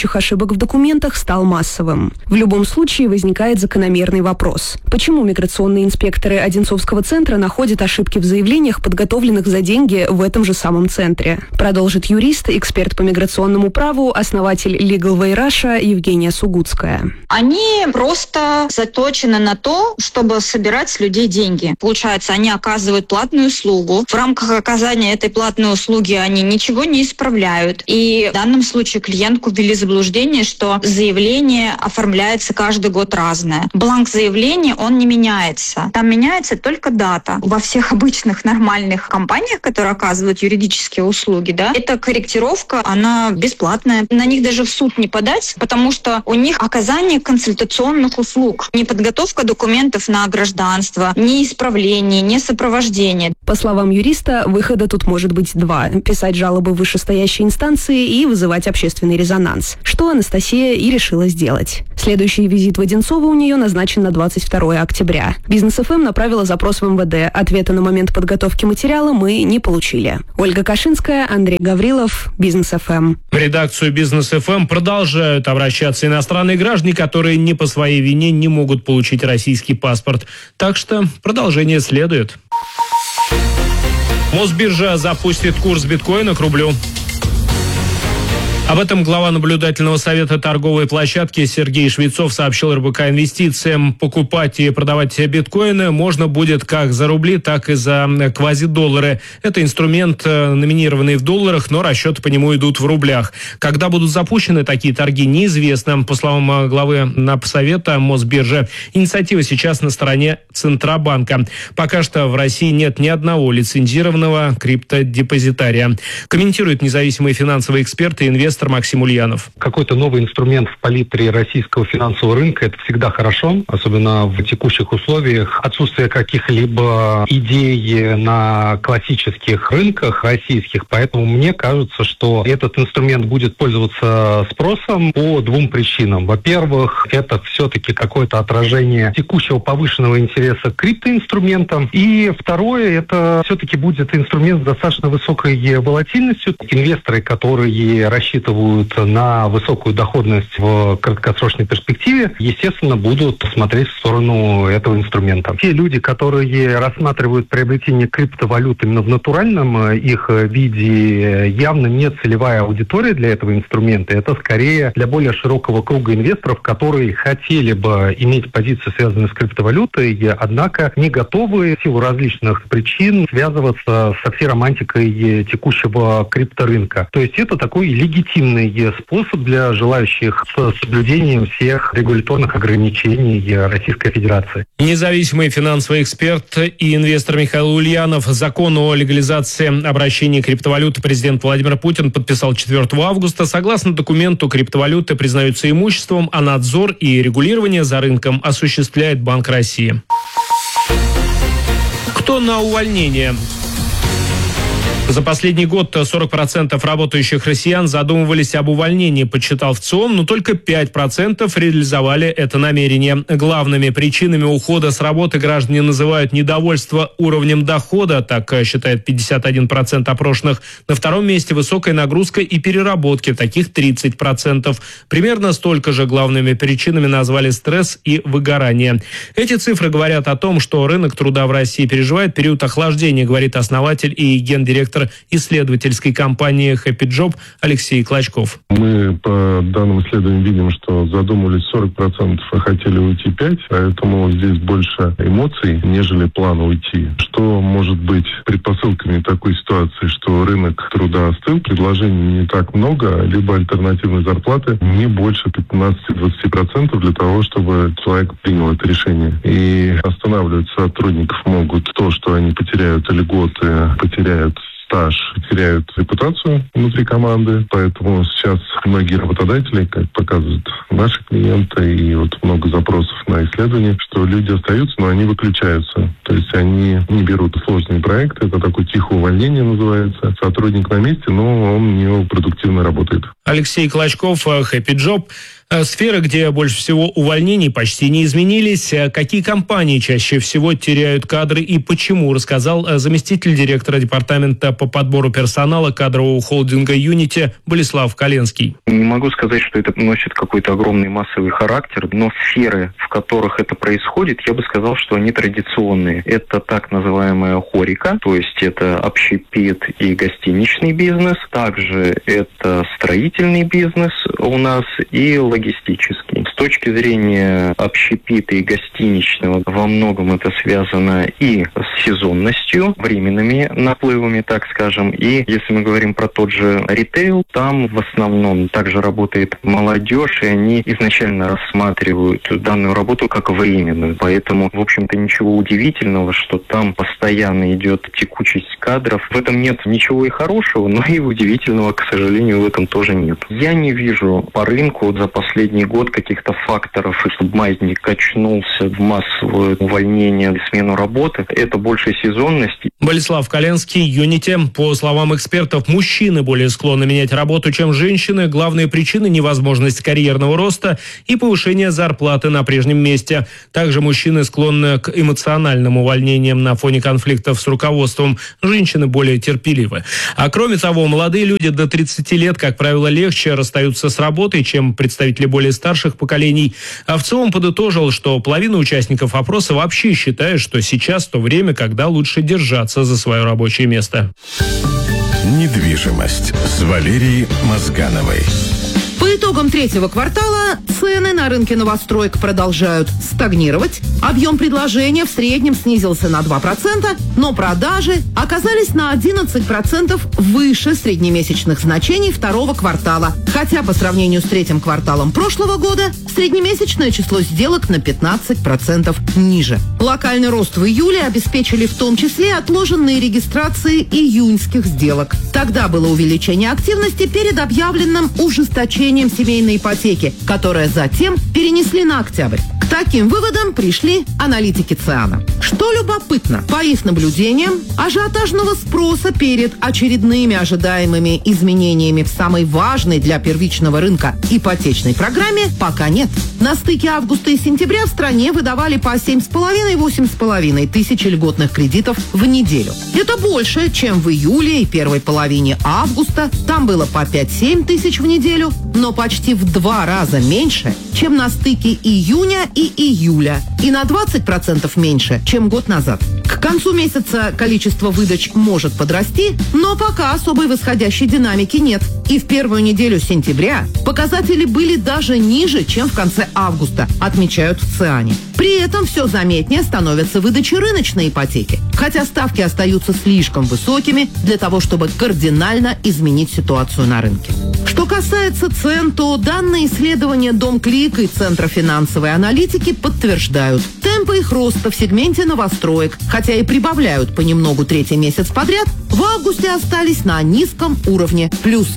соответствующих ошибок в документах стал массовым. В любом случае возникает закономерный вопрос. Почему миграционные инспекторы Одинцовского центра находят ошибки в заявлениях, подготовленных за деньги в этом же самом центре? Продолжит юрист, эксперт по миграционному праву, основатель Legal Way Russia Евгения Сугудская. Они просто заточены на то, чтобы собирать с людей деньги. Получается, они оказывают платную услугу. В рамках оказания этой платной услуги они ничего не исправляют. И в данном случае клиентку ввели в заблуждение, что заявление оформляется каждый год разное. Бланк заявления, он не меняется. Там меняется только дата. Во всех обычных нормальных компаниях, которые оказывают юридические услуги, да, эта корректировка, она бесплатная. На них даже в суд не подать, потому что у них оказание консультационных услуг. Не подготовка документов на гражданство, не исправление, не сопровождение. По словам юриста, выхода тут может быть два. Писать жалобы в вышестоящей инстанции и вызывать общественный резонанс. Что Анастасия и решила сделать. Следующий визит в Одинцово у нее назначен на 22 октября. Бизнес ФМ направила запрос в МВД. Ответа на момент подготовки материала мы не получили. Ольга Кашинская, Андрей Гаврилов, Бизнес ФМ. В редакцию Бизнес ФМ продолжают обращаться иностранные граждане, которые не по своей вине не могут получить российский паспорт. Так что продолжение следует. Мосбиржа запустит курс биткоина к рублю. Об этом глава наблюдательного совета торговой площадки Сергей Швецов сообщил РБК Инвестициям. Покупать и продавать биткоины можно будет как за рубли, так и за квазидоллары. Это инструмент, номинированный в долларах, но расчеты по нему идут в рублях. Когда будут запущены такие торги, неизвестно. По словам главы Напсовета Мосбиржи, инициатива сейчас на стороне Центробанка. Пока что в России нет ни одного лицензированного криптодепозитария. Комментирует независимый финансовый эксперт и инвестор Максим Ульянов. Какой-то новый инструмент в палитре российского финансового рынка – это всегда хорошо, особенно в текущих условиях. Отсутствие каких-либо идей на классических рынках российских, поэтому мне кажется, что этот инструмент будет пользоваться спросом по двум причинам. Во-первых, это все-таки какое-то отражение текущего повышенного интереса к криптоинструментам. И второе, это все-таки будет инструмент с достаточно высокой волатильностью. Инвесторы, которые рассчитывают на высокую доходность в краткосрочной перспективе, естественно, будут смотреть в сторону этого инструмента. Те люди, которые рассматривают приобретение криптовалют именно в натуральном их виде, явно не целевая аудитория для этого инструмента. Это скорее для более широкого круга инвесторов, которые хотели бы иметь позиции, связанные с криптовалютой, однако не готовы в силу различных причин связываться со всей романтикой текущего крипторынка. То есть это такой легитимный способ для желающих с соблюдением всех регуляторных ограничений Российской Федерации. Независимый финансовый эксперт и инвестор Михаил Ульянов. Закон о легализации обращения криптовалюты президент Владимир Путин подписал 4 августа. Согласно документу, криптовалюты признаются имуществом, а надзор и регулирование за рынком осуществляет Банк России. Кто на увольнение? За последний год 40% работающих россиян задумывались об увольнении, подсчитал ВЦИОМ, но только 5% реализовали это намерение. Главными причинами ухода с работы граждане называют недовольство уровнем дохода, так считает 51% опрошенных. На втором месте высокая нагрузка и переработки, таких 30%. Примерно столько же главными причинами назвали стресс и выгорание. Эти цифры говорят о том, что рынок труда в России переживает период охлаждения, говорит основатель и гендиректор исследовательской компании Happy Job Алексей Клочков. Мы по данным исследованиям видим, что задумывались 40%, а хотели уйти 5%, поэтому здесь больше эмоций, нежели плана уйти. Что может быть предпосылками такой ситуации, что рынок труда остыл, предложений не так много, либо альтернативной зарплаты не больше 15-20% для того, чтобы человек принял это решение. И останавливать сотрудников могут то, что они потеряют льготы, потеряют стаж, теряют репутацию внутри команды. Поэтому сейчас многие работодатели, как показывают наши клиенты, и вот много запросов на исследования, что люди остаются, но они выключаются. То есть они не берут сложные проекты. Это такое тихое увольнение называется. Сотрудник на месте, но он не продуктивно работает. Алексей Клочков, Happy Job. Сферы, где больше всего увольнений, почти не изменились. Какие компании чаще всего теряют кадры и почему, рассказал заместитель директора департамента по подбору персонала кадрового холдинга «Юнити» Болеслав Коленский. Не могу сказать, что это носит какой-то огромный массовый характер, но сферы, в которых это происходит, я бы сказал, что они традиционные. Это так называемая хорика, то есть это общепит и гостиничный бизнес. Также это строительный бизнес у нас и логистический. С точки зрения общепита и гостиничного во многом это связано и с сезонностью, временными наплывами, так скажем. И если мы говорим про тот же ритейл, там в основном также работает молодежь, и они изначально рассматривают данную работу как временную. Поэтому, в общем-то, ничего удивительного, что там постоянно идет текучесть кадров. В этом нет ничего и хорошего, но и удивительного, к сожалению, в этом тоже нет. Я не вижу по рынку за последний год каких-то факторов, чтобы маятник качнулся в массовое увольнение и смену работы. Это больше сезонность. Болеслав Коленский, «Юнити». По словам экспертов, мужчины более склонны менять работу, чем женщины. Главные причины – невозможность карьерного роста и повышение зарплаты на прежнем месте. Также мужчины склонны к эмоциональным увольнениям на фоне конфликтов с руководством. Женщины более терпеливы. А кроме того, молодые люди до 30 лет, как правило, легче расстаются с работой, чем представители более старших поколений. А в целом подытожил, что половина участников опроса вообще считает, что сейчас то время, когда лучше держаться за свое рабочее место. Недвижимость с Валерией Мозгановой. По итогам третьего квартала цены на рынке новостроек продолжают стагнировать. Объем предложения в среднем снизился на 2%, но продажи оказались на 11% выше среднемесячных значений второго квартала. Хотя по сравнению с третьим кварталом прошлого года среднемесячное число сделок на 15% ниже. Локальный рост в июле обеспечили в том числе отложенные регистрации июньских сделок. Тогда было увеличение активности перед объявленным ужесточением семейной ипотеки, которое затем перенесли на октябрь. К таким выводам пришли аналитики ЦИАНа. Что любопытно, по их наблюдениям, ажиотажного спроса перед очередными ожидаемыми изменениями в самой важной для первичного рынка ипотечной программе пока нет. На стыке августа и сентября в стране выдавали по 7,5-8,5 тысяч льготных кредитов в неделю. Это больше, чем в июле и первой половине августа. Там было по 5-7 тысяч в неделю, но почти в 2 раза меньше, чем на стыке июня и июля, и на 20% меньше, чем год назад. К концу месяца количество выдач может подрасти, но пока особой восходящей динамики нет. И в первую неделю сентября показатели были даже ниже, чем в конце августа, отмечают в ЦИАНе. При этом все заметнее становятся выдачи рыночной ипотеки, хотя ставки остаются слишком высокими для того, чтобы кардинально изменить ситуацию на рынке. Что касается цен, то данные исследования Домклик и Центра финансовой аналитики подтверждают. Темпы их роста в сегменте новостроек, хотя и прибавляют понемногу третий месяц подряд, в августе остались на низком уровне – плюс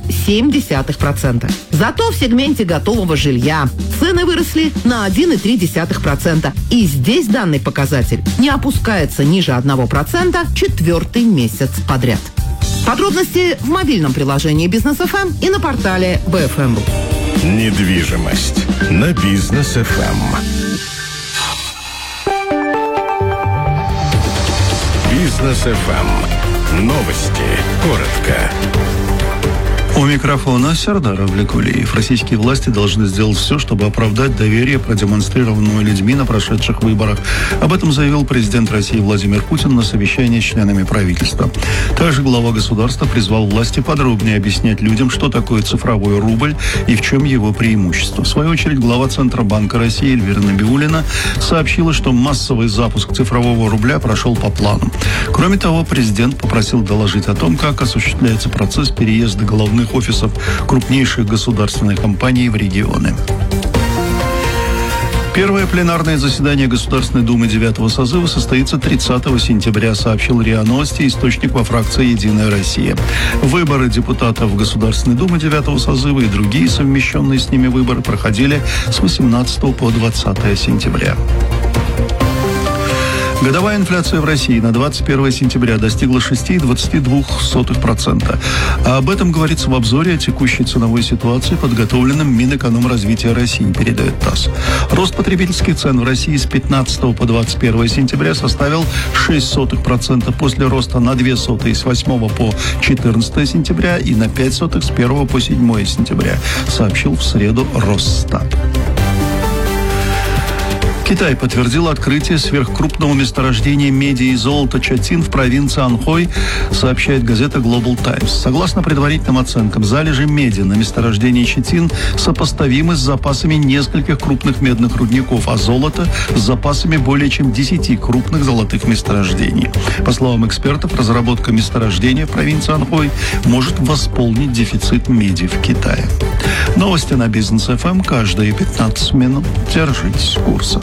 0,7%. Зато в сегменте готового жилья цены выросли на 1,3%. И здесь данный показатель не опускается ниже 1% четвертый месяц подряд. Подробности в мобильном приложении Бизнес ФМ и на портале БФМ.ру. Недвижимость на Бизнес ФМ. Бизнес ФМ. Новости. Коротко. У микрофона Сардар Авлекулиев. Российские власти должны сделать все, чтобы оправдать доверие, продемонстрированное людьми на прошедших выборах. Об этом заявил президент России Владимир Путин на совещании с членами правительства. Также глава государства призвал власти подробнее объяснять людям, что такое цифровой рубль и в чем его преимущество. В свою очередь, глава Центробанка России Эльвира Набиуллина сообщила, что массовый запуск цифрового рубля прошел по плану. Кроме того, президент попросил доложить о том, как осуществляется процесс переезда головных офисов крупнейших государственных компаний в регионы. Первое пленарное заседание Государственной Думы 9-го созыва состоится 30 сентября, сообщил РИА Новости, источник во фракции «Единая Россия». Выборы депутатов Государственной Думы 9-го созыва и другие совмещенные с ними выборы проходили с 18 по 20 сентября. Годовая инфляция в России на 21 сентября достигла 6,22%. А об этом говорится в обзоре о текущей ценовой ситуации, подготовленном Минэкономразвития России, передает ТАСС. Рост потребительских цен в России с 15 по 21 сентября составил 0,06%, после роста на 0,02 с 8 по 14 сентября и на 0,05 с 1 по 7 сентября, сообщил в среду Росстат. Китай подтвердил открытие сверхкрупного месторождения меди и золота Чатин в провинции Анхой, сообщает газета Global Times. Согласно предварительным оценкам, залежи меди на месторождении Чатин сопоставимы с запасами нескольких крупных медных рудников, а золото с запасами более чем 10 крупных золотых месторождений. По словам экспертов, разработка месторождения в провинции Анхой может восполнить дефицит меди в Китае. Новости на Бизнес ФМ каждые 15 минут. Держитесь курса.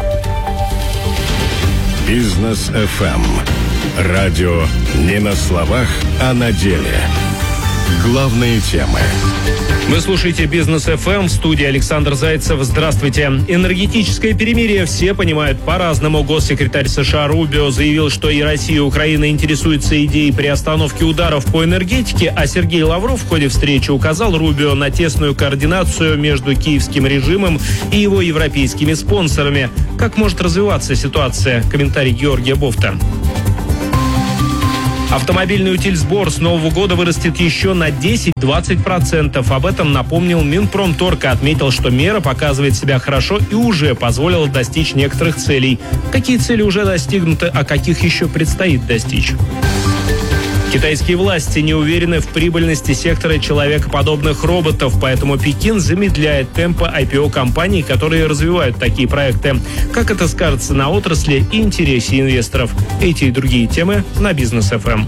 Бизнес ФМ. Радио не на словах, а на деле. Главные темы. Вы слушаете Бизнес ФМ, в студии Александр Зайцев. Здравствуйте. Энергетическое перемирие все понимают по-разному. Госсекретарь США Рубио заявил, что и Россия, и Украина интересуются идеей приостановки ударов по энергетике, а Сергей Лавров в ходе встречи указал Рубио на тесную координацию между киевским режимом и его европейскими спонсорами. Как может развиваться ситуация? Комментарий Георгия Бофта. Автомобильный утильсбор с Нового года вырастет еще на 10-20%. Об этом напомнил Минпромторг и отметил, что мера показывает себя хорошо и уже позволила достичь некоторых целей. Какие цели уже достигнуты, а каких еще предстоит достичь? Китайские власти не уверены в прибыльности сектора человекоподобных роботов, поэтому Пекин замедляет темпы IPO компаний, которые развивают такие проекты. Как это скажется на отрасли и интересе инвесторов? Эти и другие темы на Бизнес ФМ.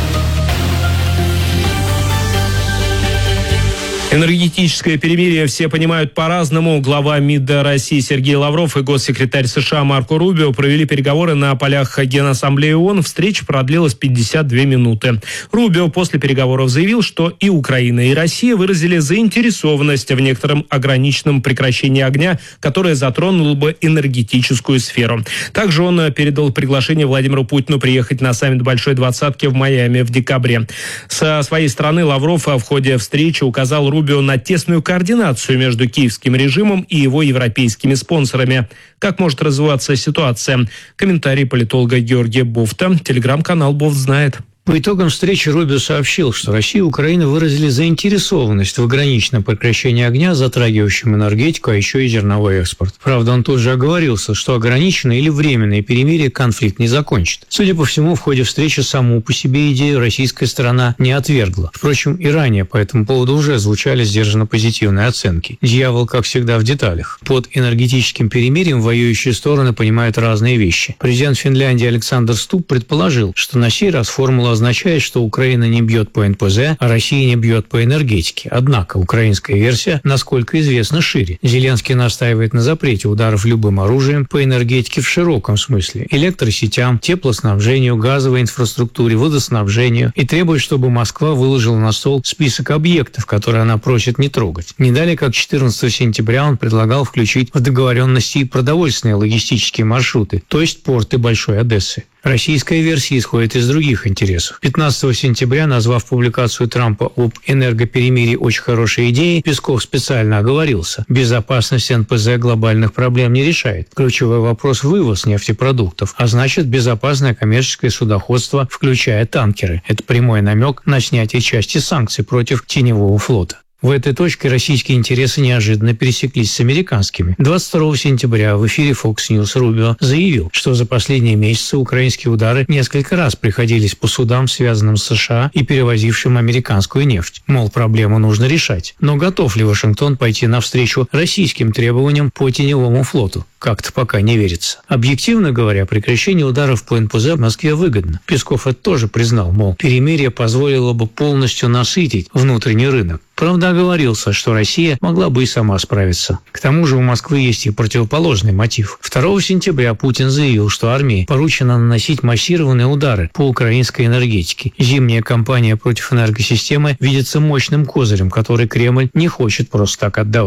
Энергетическое перемирие все понимают по-разному. Глава МИД России Сергей Лавров и госсекретарь США Марко Рубио провели переговоры на полях Генассамблеи ООН. Встреча продлилась 52 минуты. Рубио после переговоров заявил, что и Украина, и Россия выразили заинтересованность в некотором ограниченном прекращении огня, которое затронуло бы энергетическую сферу. Также он передал приглашение Владимиру Путину приехать на саммит Большой Двадцатки в Майами в декабре. Со своей стороны Лавров в ходе встречи указал Рубио на тесную координацию между киевским режимом и его европейскими спонсорами. Как может развиваться ситуация? Комментарий политолога Георгия Бофта. Телеграм-канал «Бофт знает». По итогам встречи Рубио сообщил, что Россия и Украина выразили заинтересованность в ограниченном прекращении огня, затрагивающем энергетику, а еще и зерновой экспорт. Правда, он тут же оговорился, что ограниченное или временное перемирие конфликт не закончит. Судя по всему, в ходе встречи саму по себе идею российская сторона не отвергла. Впрочем, и ранее по этому поводу уже звучали сдержанно позитивные оценки. Дьявол, как всегда, в деталях. Под энергетическим перемирием воюющие стороны понимают разные вещи. Президент Финляндии Александр Стуб предположил, что на сей раз формула означает, что Украина не бьет по НПЗ, а Россия не бьет по энергетике. Однако украинская версия, насколько известно, шире. Зеленский настаивает на запрете ударов любым оружием по энергетике в широком смысле. Электросетям, теплоснабжению, газовой инфраструктуре, водоснабжению. И требует, чтобы Москва выложила на стол список объектов, которые она просит не трогать. Не далее, как 14 сентября он предлагал включить в договоренности и продовольственные логистические маршруты, то есть порты Большой Одессы. Российская версия исходит из других интересов. 15 сентября, назвав публикацию Трампа об энергоперемирии очень хорошей идеей, Песков специально оговорился. Безопасность НПЗ глобальных проблем не решает. Ключевой вопрос – вывоз нефтепродуктов, а значит безопасное коммерческое судоходство, включая танкеры. Это прямой намек на снятие части санкций против теневого флота. В этой точке российские интересы неожиданно пересеклись с американскими. 22 сентября в эфире Fox News Рубио заявил, что за последние месяцы украинские удары несколько раз приходились по судам, связанным с США и перевозившим американскую нефть. Мол, проблему нужно решать. Но готов ли Вашингтон пойти навстречу российским требованиям по теневому флоту? Как-то пока не верится. Объективно говоря, прекращение ударов по НПЗ в Москве выгодно. Песков это тоже признал, мол, перемирие позволило бы полностью насытить внутренний рынок. Правда, оговорился, что Россия могла бы и сама справиться. К тому же у Москвы есть и противоположный мотив. 2 сентября Путин заявил, что армии поручено наносить массированные удары по украинской энергетике. Зимняя кампания против энергосистемы видится мощным козырем, который Кремль не хочет просто так отдавать.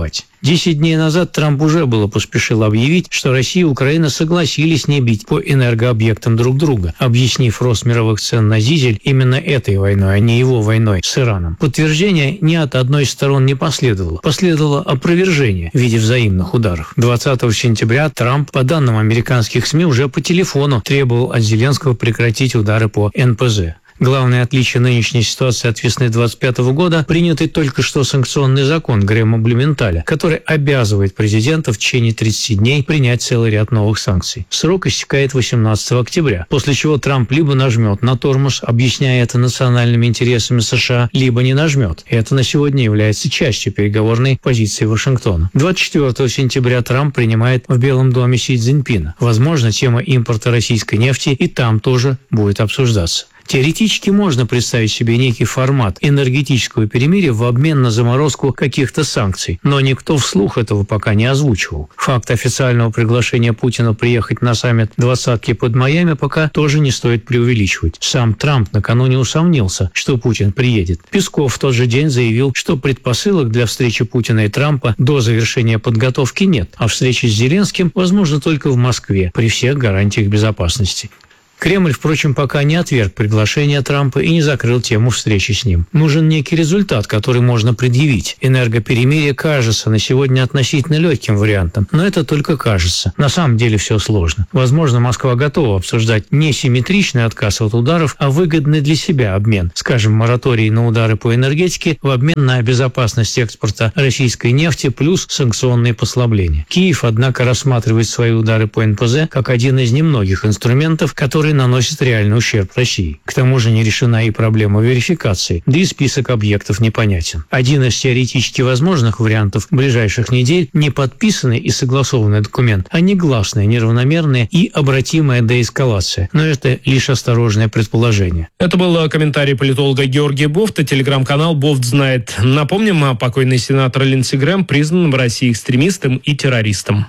10 дней назад Трамп уже было поспешил объявить, что Россия и Украина согласились не бить по энергообъектам друг друга, объяснив рост мировых цен на дизель именно этой войной, а не его войной с Ираном. Подтверждение ни от одной из сторон не последовало. Последовало опровержение в виде взаимных ударов. 20 сентября Трамп, по данным американских СМИ, уже по телефону требовал от Зеленского прекратить удары по НПЗ. Главное отличие нынешней ситуации от весны 2025 года – принятый только что санкционный закон Грэма Блюменталя, который обязывает президента в течение 30 дней принять целый ряд новых санкций. Срок истекает 18 октября, после чего Трамп либо нажмет на тормоз, объясняя это национальными интересами США, либо не нажмет. И это на сегодня является частью переговорной позиции Вашингтона. 24 сентября Трамп принимает в Белом доме Си Цзиньпина. Возможно, тема импорта российской нефти и там тоже будет обсуждаться. Теоретически можно представить себе некий формат энергетического перемирия в обмен на заморозку каких-то санкций, но никто вслух этого пока не озвучивал. Факт официального приглашения Путина приехать на саммит «двадцатки» под Майами пока тоже не стоит преувеличивать. Сам Трамп накануне усомнился, что Путин приедет. Песков в тот же день заявил, что предпосылок для встречи Путина и Трампа до завершения подготовки нет, а встреча с Зеленским возможна только в Москве при всех гарантиях безопасности. Кремль, впрочем, пока не отверг приглашение Трампа и не закрыл тему встречи с ним. Нужен некий результат, который можно предъявить. Энергоперемирие кажется на сегодня относительно легким вариантом, но это только кажется. На самом деле все сложно. Возможно, Москва готова обсуждать не симметричный отказ от ударов, а выгодный для себя обмен. Скажем, мораторий на удары по энергетике в обмен на безопасность экспорта российской нефти плюс санкционные послабления. Киев, однако, рассматривает свои удары по НПЗ как один из немногих инструментов, которые наносит реальный ущерб России. К тому же не решена и проблема верификации, да и список объектов непонятен. Один из теоретически возможных вариантов ближайших недель – не подписанный и согласованный документ, а негласная, неравномерная и обратимая деэскалация. Но это лишь осторожное предположение. Это был комментарий политолога Георгия Бофта, телеграм-канал «Бофт знает». Напомним, покойный сенатор Линдси Грэм признан в России экстремистом и террористом.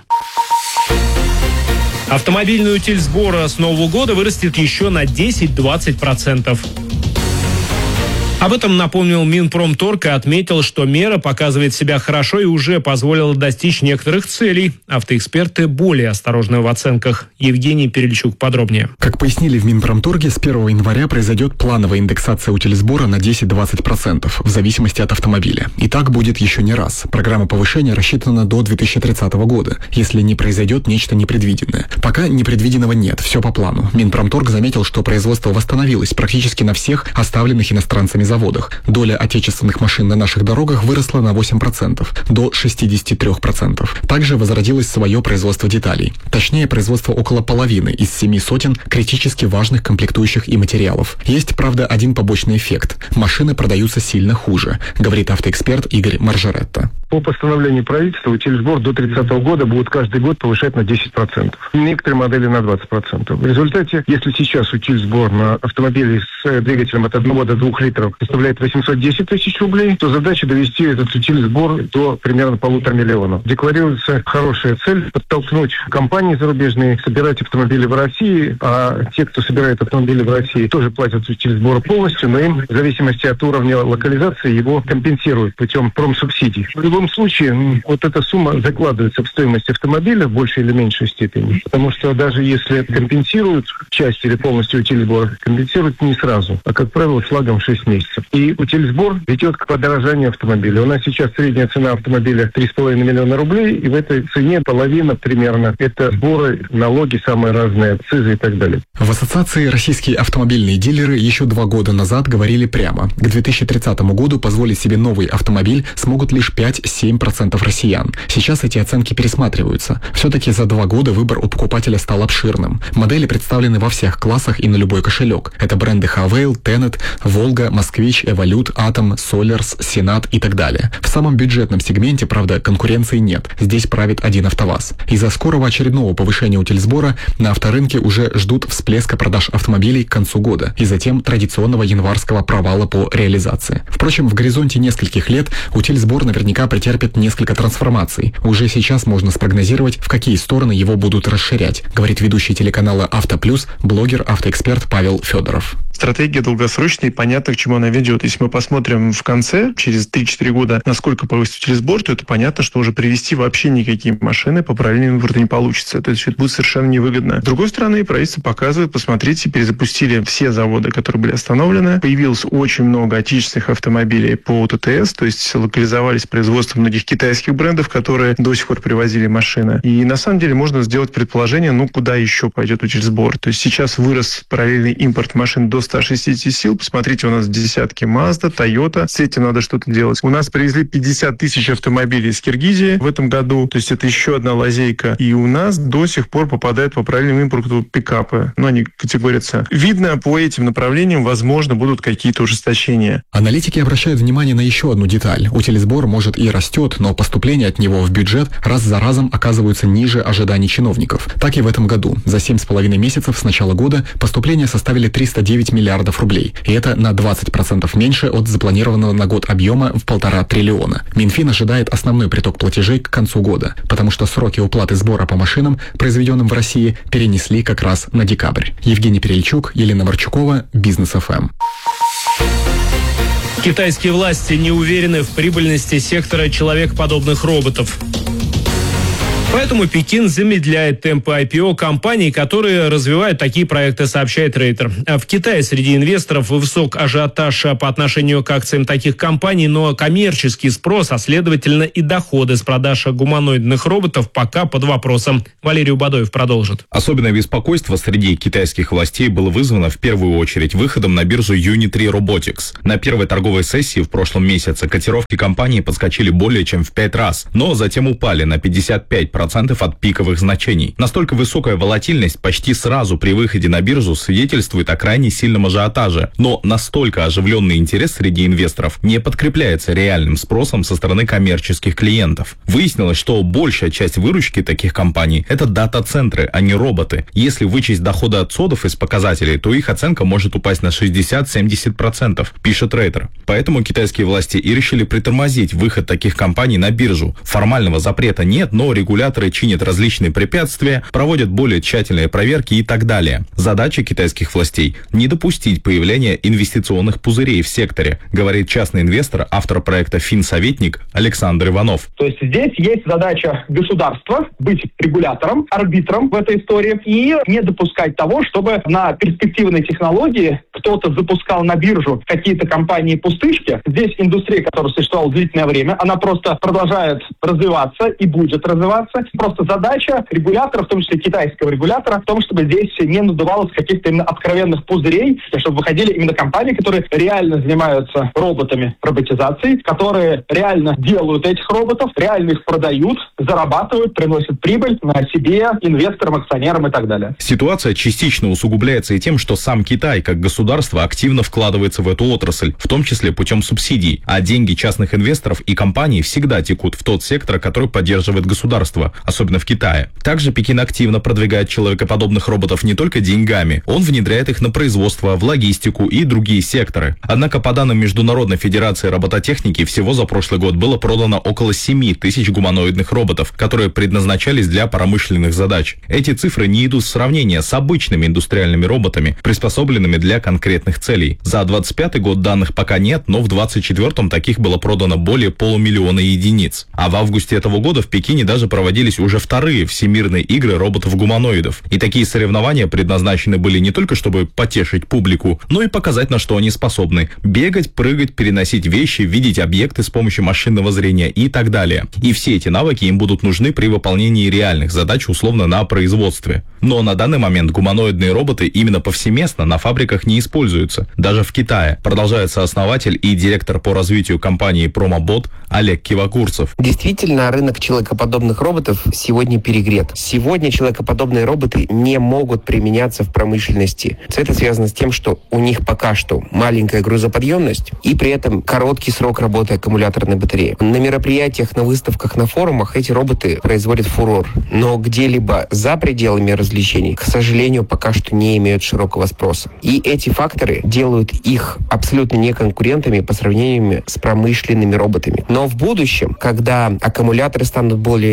Автомобильный утиль сбора с Нового года вырастет еще на 10-20%. Об этом напомнил Минпромторг и отметил, что мера показывает себя хорошо и уже позволила достичь некоторых целей. Автоэксперты более осторожны в оценках. Евгений Перельчук подробнее. Как пояснили в Минпромторге, с 1 января произойдет плановая индексация утильсбора на 10-20% в зависимости от автомобиля. И так будет еще не раз. Программа повышения рассчитана до 2030 года, если не произойдет нечто непредвиденное. Пока непредвиденного нет, все по плану. Минпромторг заметил, что производство восстановилось практически на всех оставленных иностранцами заводах. Доля отечественных машин на наших дорогах выросла на 8%, до 63%. Также возродилось свое производство деталей. Точнее, производство около половины из 7 сотен критически важных комплектующих и материалов. Есть, правда, один побочный эффект. Машины продаются сильно хуже, говорит автоэксперт Игорь Маржаретто. По постановлению правительства утильсбор до 30 года будут каждый год повышать на 10%. Некоторые модели на 20%. В результате, если сейчас утильсбор на автомобиле с двигателем от 1 до 2 литров составляет 810 тысяч рублей, то задача довести этот утильсбор до примерно 1,5 миллиона. Декларируется хорошая цель – подтолкнуть компании зарубежные собирать автомобили в России, а те, кто собирает автомобили в России, тоже платят утильсбор полностью, но им в зависимости от уровня локализации его компенсируют путем промсубсидий. В любом случае, вот эта сумма закладывается в стоимость автомобиля в большей или меньшей степени, потому что даже если компенсируют часть или полностью утильсбор, компенсируют не сразу, а, как правило, с лагом 6 месяцев. И утильсбор ведет к подорожанию автомобиля. У нас сейчас средняя цена автомобиля 3,5 миллиона рублей, и в этой цене половина примерно – это сборы, налоги самые разные, акцизы и так далее. В ассоциации российские автомобильные дилеры еще 2 года назад говорили прямо. К 2030 году позволить себе новый автомобиль смогут лишь 5-7% россиян. Сейчас эти оценки пересматриваются. Все-таки за 2 года выбор у покупателя стал обширным. Модели представлены во всех классах и на любой кошелек. Это бренды Хавейл, Тенет, Волга, Москвич, Эволют, Атом, Солярс, Сенат и так далее. В самом бюджетном сегменте, правда, конкуренции нет. Здесь правит один АвтоВАЗ. Из-за скорого очередного повышения утильсбора на авторынке уже ждут всплеска продаж автомобилей к концу года и затем традиционного январского провала по реализации. Впрочем, в горизонте нескольких лет утильсбор наверняка претерпит несколько трансформаций. Уже сейчас можно спрогнозировать, в какие стороны его будут расширять, говорит ведущий телеканала «Авто Плюс», блогер, автоэксперт Павел Федоров. стратегия долгосрочная и понятно, к чему она ведет. Если мы посмотрим в конце, через 3-4 года, насколько повысится утилизбор, то это понятно, что уже привезти вообще никакие машины по параллельному импорту не получится. То есть это будет совершенно невыгодно. С другой стороны, правительство показывает, посмотрите, перезапустили все заводы, которые были остановлены. Появилось очень много отечественных автомобилей по ТТС, то есть локализовались производство многих китайских брендов, которые до сих пор привозили машины. И на самом деле можно сделать предположение, куда еще пойдет утилизбор. То есть сейчас вырос параллельный импорт машин до 160 сил. Посмотрите, у нас десятки Mazda, Toyota. С этим надо что-то делать. У нас привезли 50 тысяч автомобилей из Киргизии в этом году. То есть это еще одна лазейка. И у нас до сих пор попадают по параллельному импорту пикапы. Они категорятся. Видно, по этим направлениям, возможно, будут какие-то ужесточения. Аналитики обращают внимание на еще одну деталь. Утилизбор, может, и растет, но поступления от него в бюджет раз за разом оказываются ниже ожиданий чиновников. Так и в этом году. За 7,5 месяцев с начала года поступления составили 309 миллиардов рублей. И это на 20% меньше от запланированного на год объема в 1,5 триллиона. Минфин ожидает основной приток платежей к концу года, потому что сроки уплаты сбора по машинам, произведенным в России, перенесли как раз на декабрь. Евгений Перельчук, Елена Марчукова, Бизнес ФМ. Китайские власти не уверены в прибыльности сектора человекоподобных роботов. Поэтому Пекин замедляет темпы IPO компаний, которые развивают такие проекты, сообщает Рейтер. В Китае среди инвесторов высок ажиотаж по отношению к акциям таких компаний, но коммерческий спрос, а следовательно и доходы с продаж гуманоидных роботов пока под вопросом. Валерий Убадоев продолжит. Особенное беспокойство среди китайских властей было вызвано в первую очередь выходом на биржу Unitree Robotics. На первой торговой сессии в прошлом месяце котировки компании подскочили более чем в 5 раз, но затем упали на 55% от пиковых значений. Настолько высокая волатильность почти сразу при выходе на биржу свидетельствует о крайне сильном ажиотаже, но настолько оживленный интерес среди инвесторов не подкрепляется реальным спросом со стороны коммерческих клиентов. Выяснилось, что большая часть выручки таких компаний – это дата-центры, а не роботы. Если вычесть доходы от СОДов из показателей, то их оценка может упасть на 60-70%, пишет Рейтер. Поэтому китайские власти и решили притормозить выход таких компаний на биржу. Формального запрета нет, но регуляторы чинят различные препятствия, проводят более тщательные проверки и так далее. Задача китайских властей – не допустить появления инвестиционных пузырей в секторе, говорит частный инвестор, автор проекта «Финсоветник» Александр Иванов. То есть здесь есть задача государства быть регулятором, арбитром в этой истории и не допускать того, чтобы на перспективной технологии кто-то запускал на биржу какие-то компании-пустышки. Здесь индустрия, которая существовала длительное время, она просто продолжает развиваться и будет развиваться. Просто задача регулятора, в том числе китайского регулятора, в том, чтобы здесь не надувалось каких-то именно откровенных пузырей, чтобы выходили именно компании, которые реально занимаются роботами, роботизацией, которые реально делают этих роботов, реально их продают, зарабатывают, приносят прибыль на себе, инвесторам, акционерам и так далее. Ситуация частично усугубляется и тем, что сам Китай, как государство, активно вкладывается в эту отрасль, в том числе путем субсидий, а деньги частных инвесторов и компаний всегда текут в тот сектор, который поддерживает государство, особенно в Китае. Также Пекин активно продвигает человекоподобных роботов не только деньгами, он внедряет их на производство, в логистику и другие секторы. Однако, по данным Международной федерации робототехники, всего за прошлый год было продано около 7 тысяч гуманоидных роботов, которые предназначались для промышленных задач. Эти цифры не идут в сравнение с обычными индустриальными роботами, приспособленными для конкретных целей. За 2025 год данных пока нет, но в 2024 таких было продано более 500 000 единиц. А в августе этого года в Пекине даже проводились уже вторые всемирные игры роботов-гуманоидов. И такие соревнования предназначены были не только чтобы потешить публику, но и показать, на что они способны. Бегать, прыгать, переносить вещи, видеть объекты с помощью машинного зрения и так далее. И все эти навыки им будут нужны при выполнении реальных задач, условно, на производстве. Но на данный момент гуманоидные роботы именно повсеместно на фабриках не используются. Даже в Китае, продолжает сооснователь и директор по развитию компании Промобот Олег Кивакурцев. Действительно, рынок человекоподобных роботов сегодня перегрет. Сегодня человекоподобные роботы не могут применяться в промышленности. Это связано с тем, что у них пока что маленькая грузоподъемность и при этом короткий срок работы аккумуляторной батареи. На мероприятиях, на выставках, на форумах эти роботы производят фурор. Но где-либо за пределами развлечений, к сожалению, пока что не имеют широкого спроса. И эти факторы делают их абсолютно неконкурентами по сравнению с промышленными роботами. Но в будущем, когда аккумуляторы станут более емкими,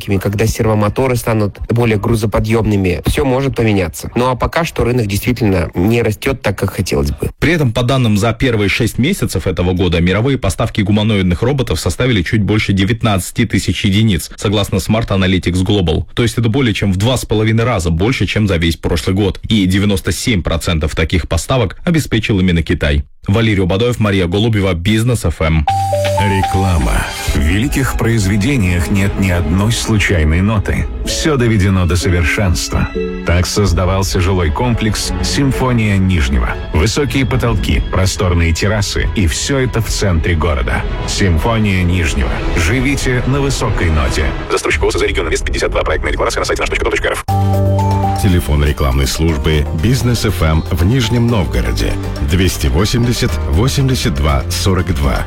рабочими, когда сервомоторы станут более грузоподъемными, все может поменяться. Ну а пока что рынок действительно не растет так, как хотелось бы. При этом, по данным за первые 6 месяцев этого года, мировые поставки гуманоидных роботов составили чуть больше 19 тысяч единиц, согласно Smart Analytics Global. То есть это более чем в 2,5 раза больше, чем за весь прошлый год. И 97% таких поставок обеспечил именно Китай. Валерий Убадоев, Мария Голубева, Бизнес ФМ. Реклама. В великих произведениях нет ни одной случайной ноты. Все доведено до совершенства. Так создавался жилой комплекс «Симфония Нижнего». Высокие потолки, просторные террасы, и все это в центре города. «Симфония Нижнего». Живите на высокой ноте. Застройщик ОСЗ «Регион Инвест 52». Проектная декларация на сайте nаш.com.рф. Телефон рекламной службы «Бизнес ФМ» в Нижнем Новгороде 280 82 42.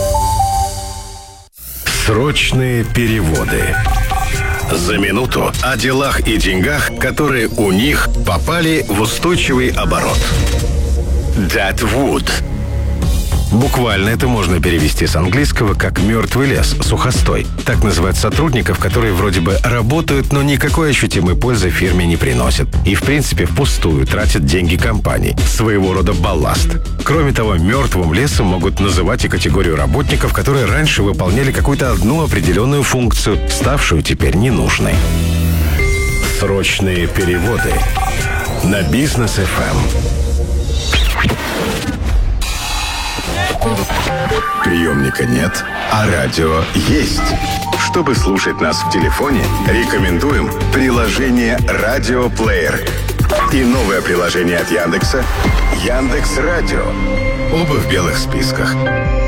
Срочные переводы. За минуту о делах и деньгах, которые у них попали в устойчивый оборот. That would. Буквально это можно перевести с английского как «мертвый лес», «сухостой». Так называют сотрудников, которые вроде бы работают, но никакой ощутимой пользы фирме не приносят. И, в принципе, впустую тратят деньги компании. Своего рода балласт. Кроме того, мертвым лесом могут называть и категорию работников, которые раньше выполняли какую-то одну определенную функцию, ставшую теперь ненужной. Срочные переводы на Бизнес ФМ. Приемника нет, а радио есть. Чтобы слушать нас в телефоне, рекомендуем приложение «Радиоплеер» и новое приложение от Яндекса «Яндекс.Радио». Оба в белых списках.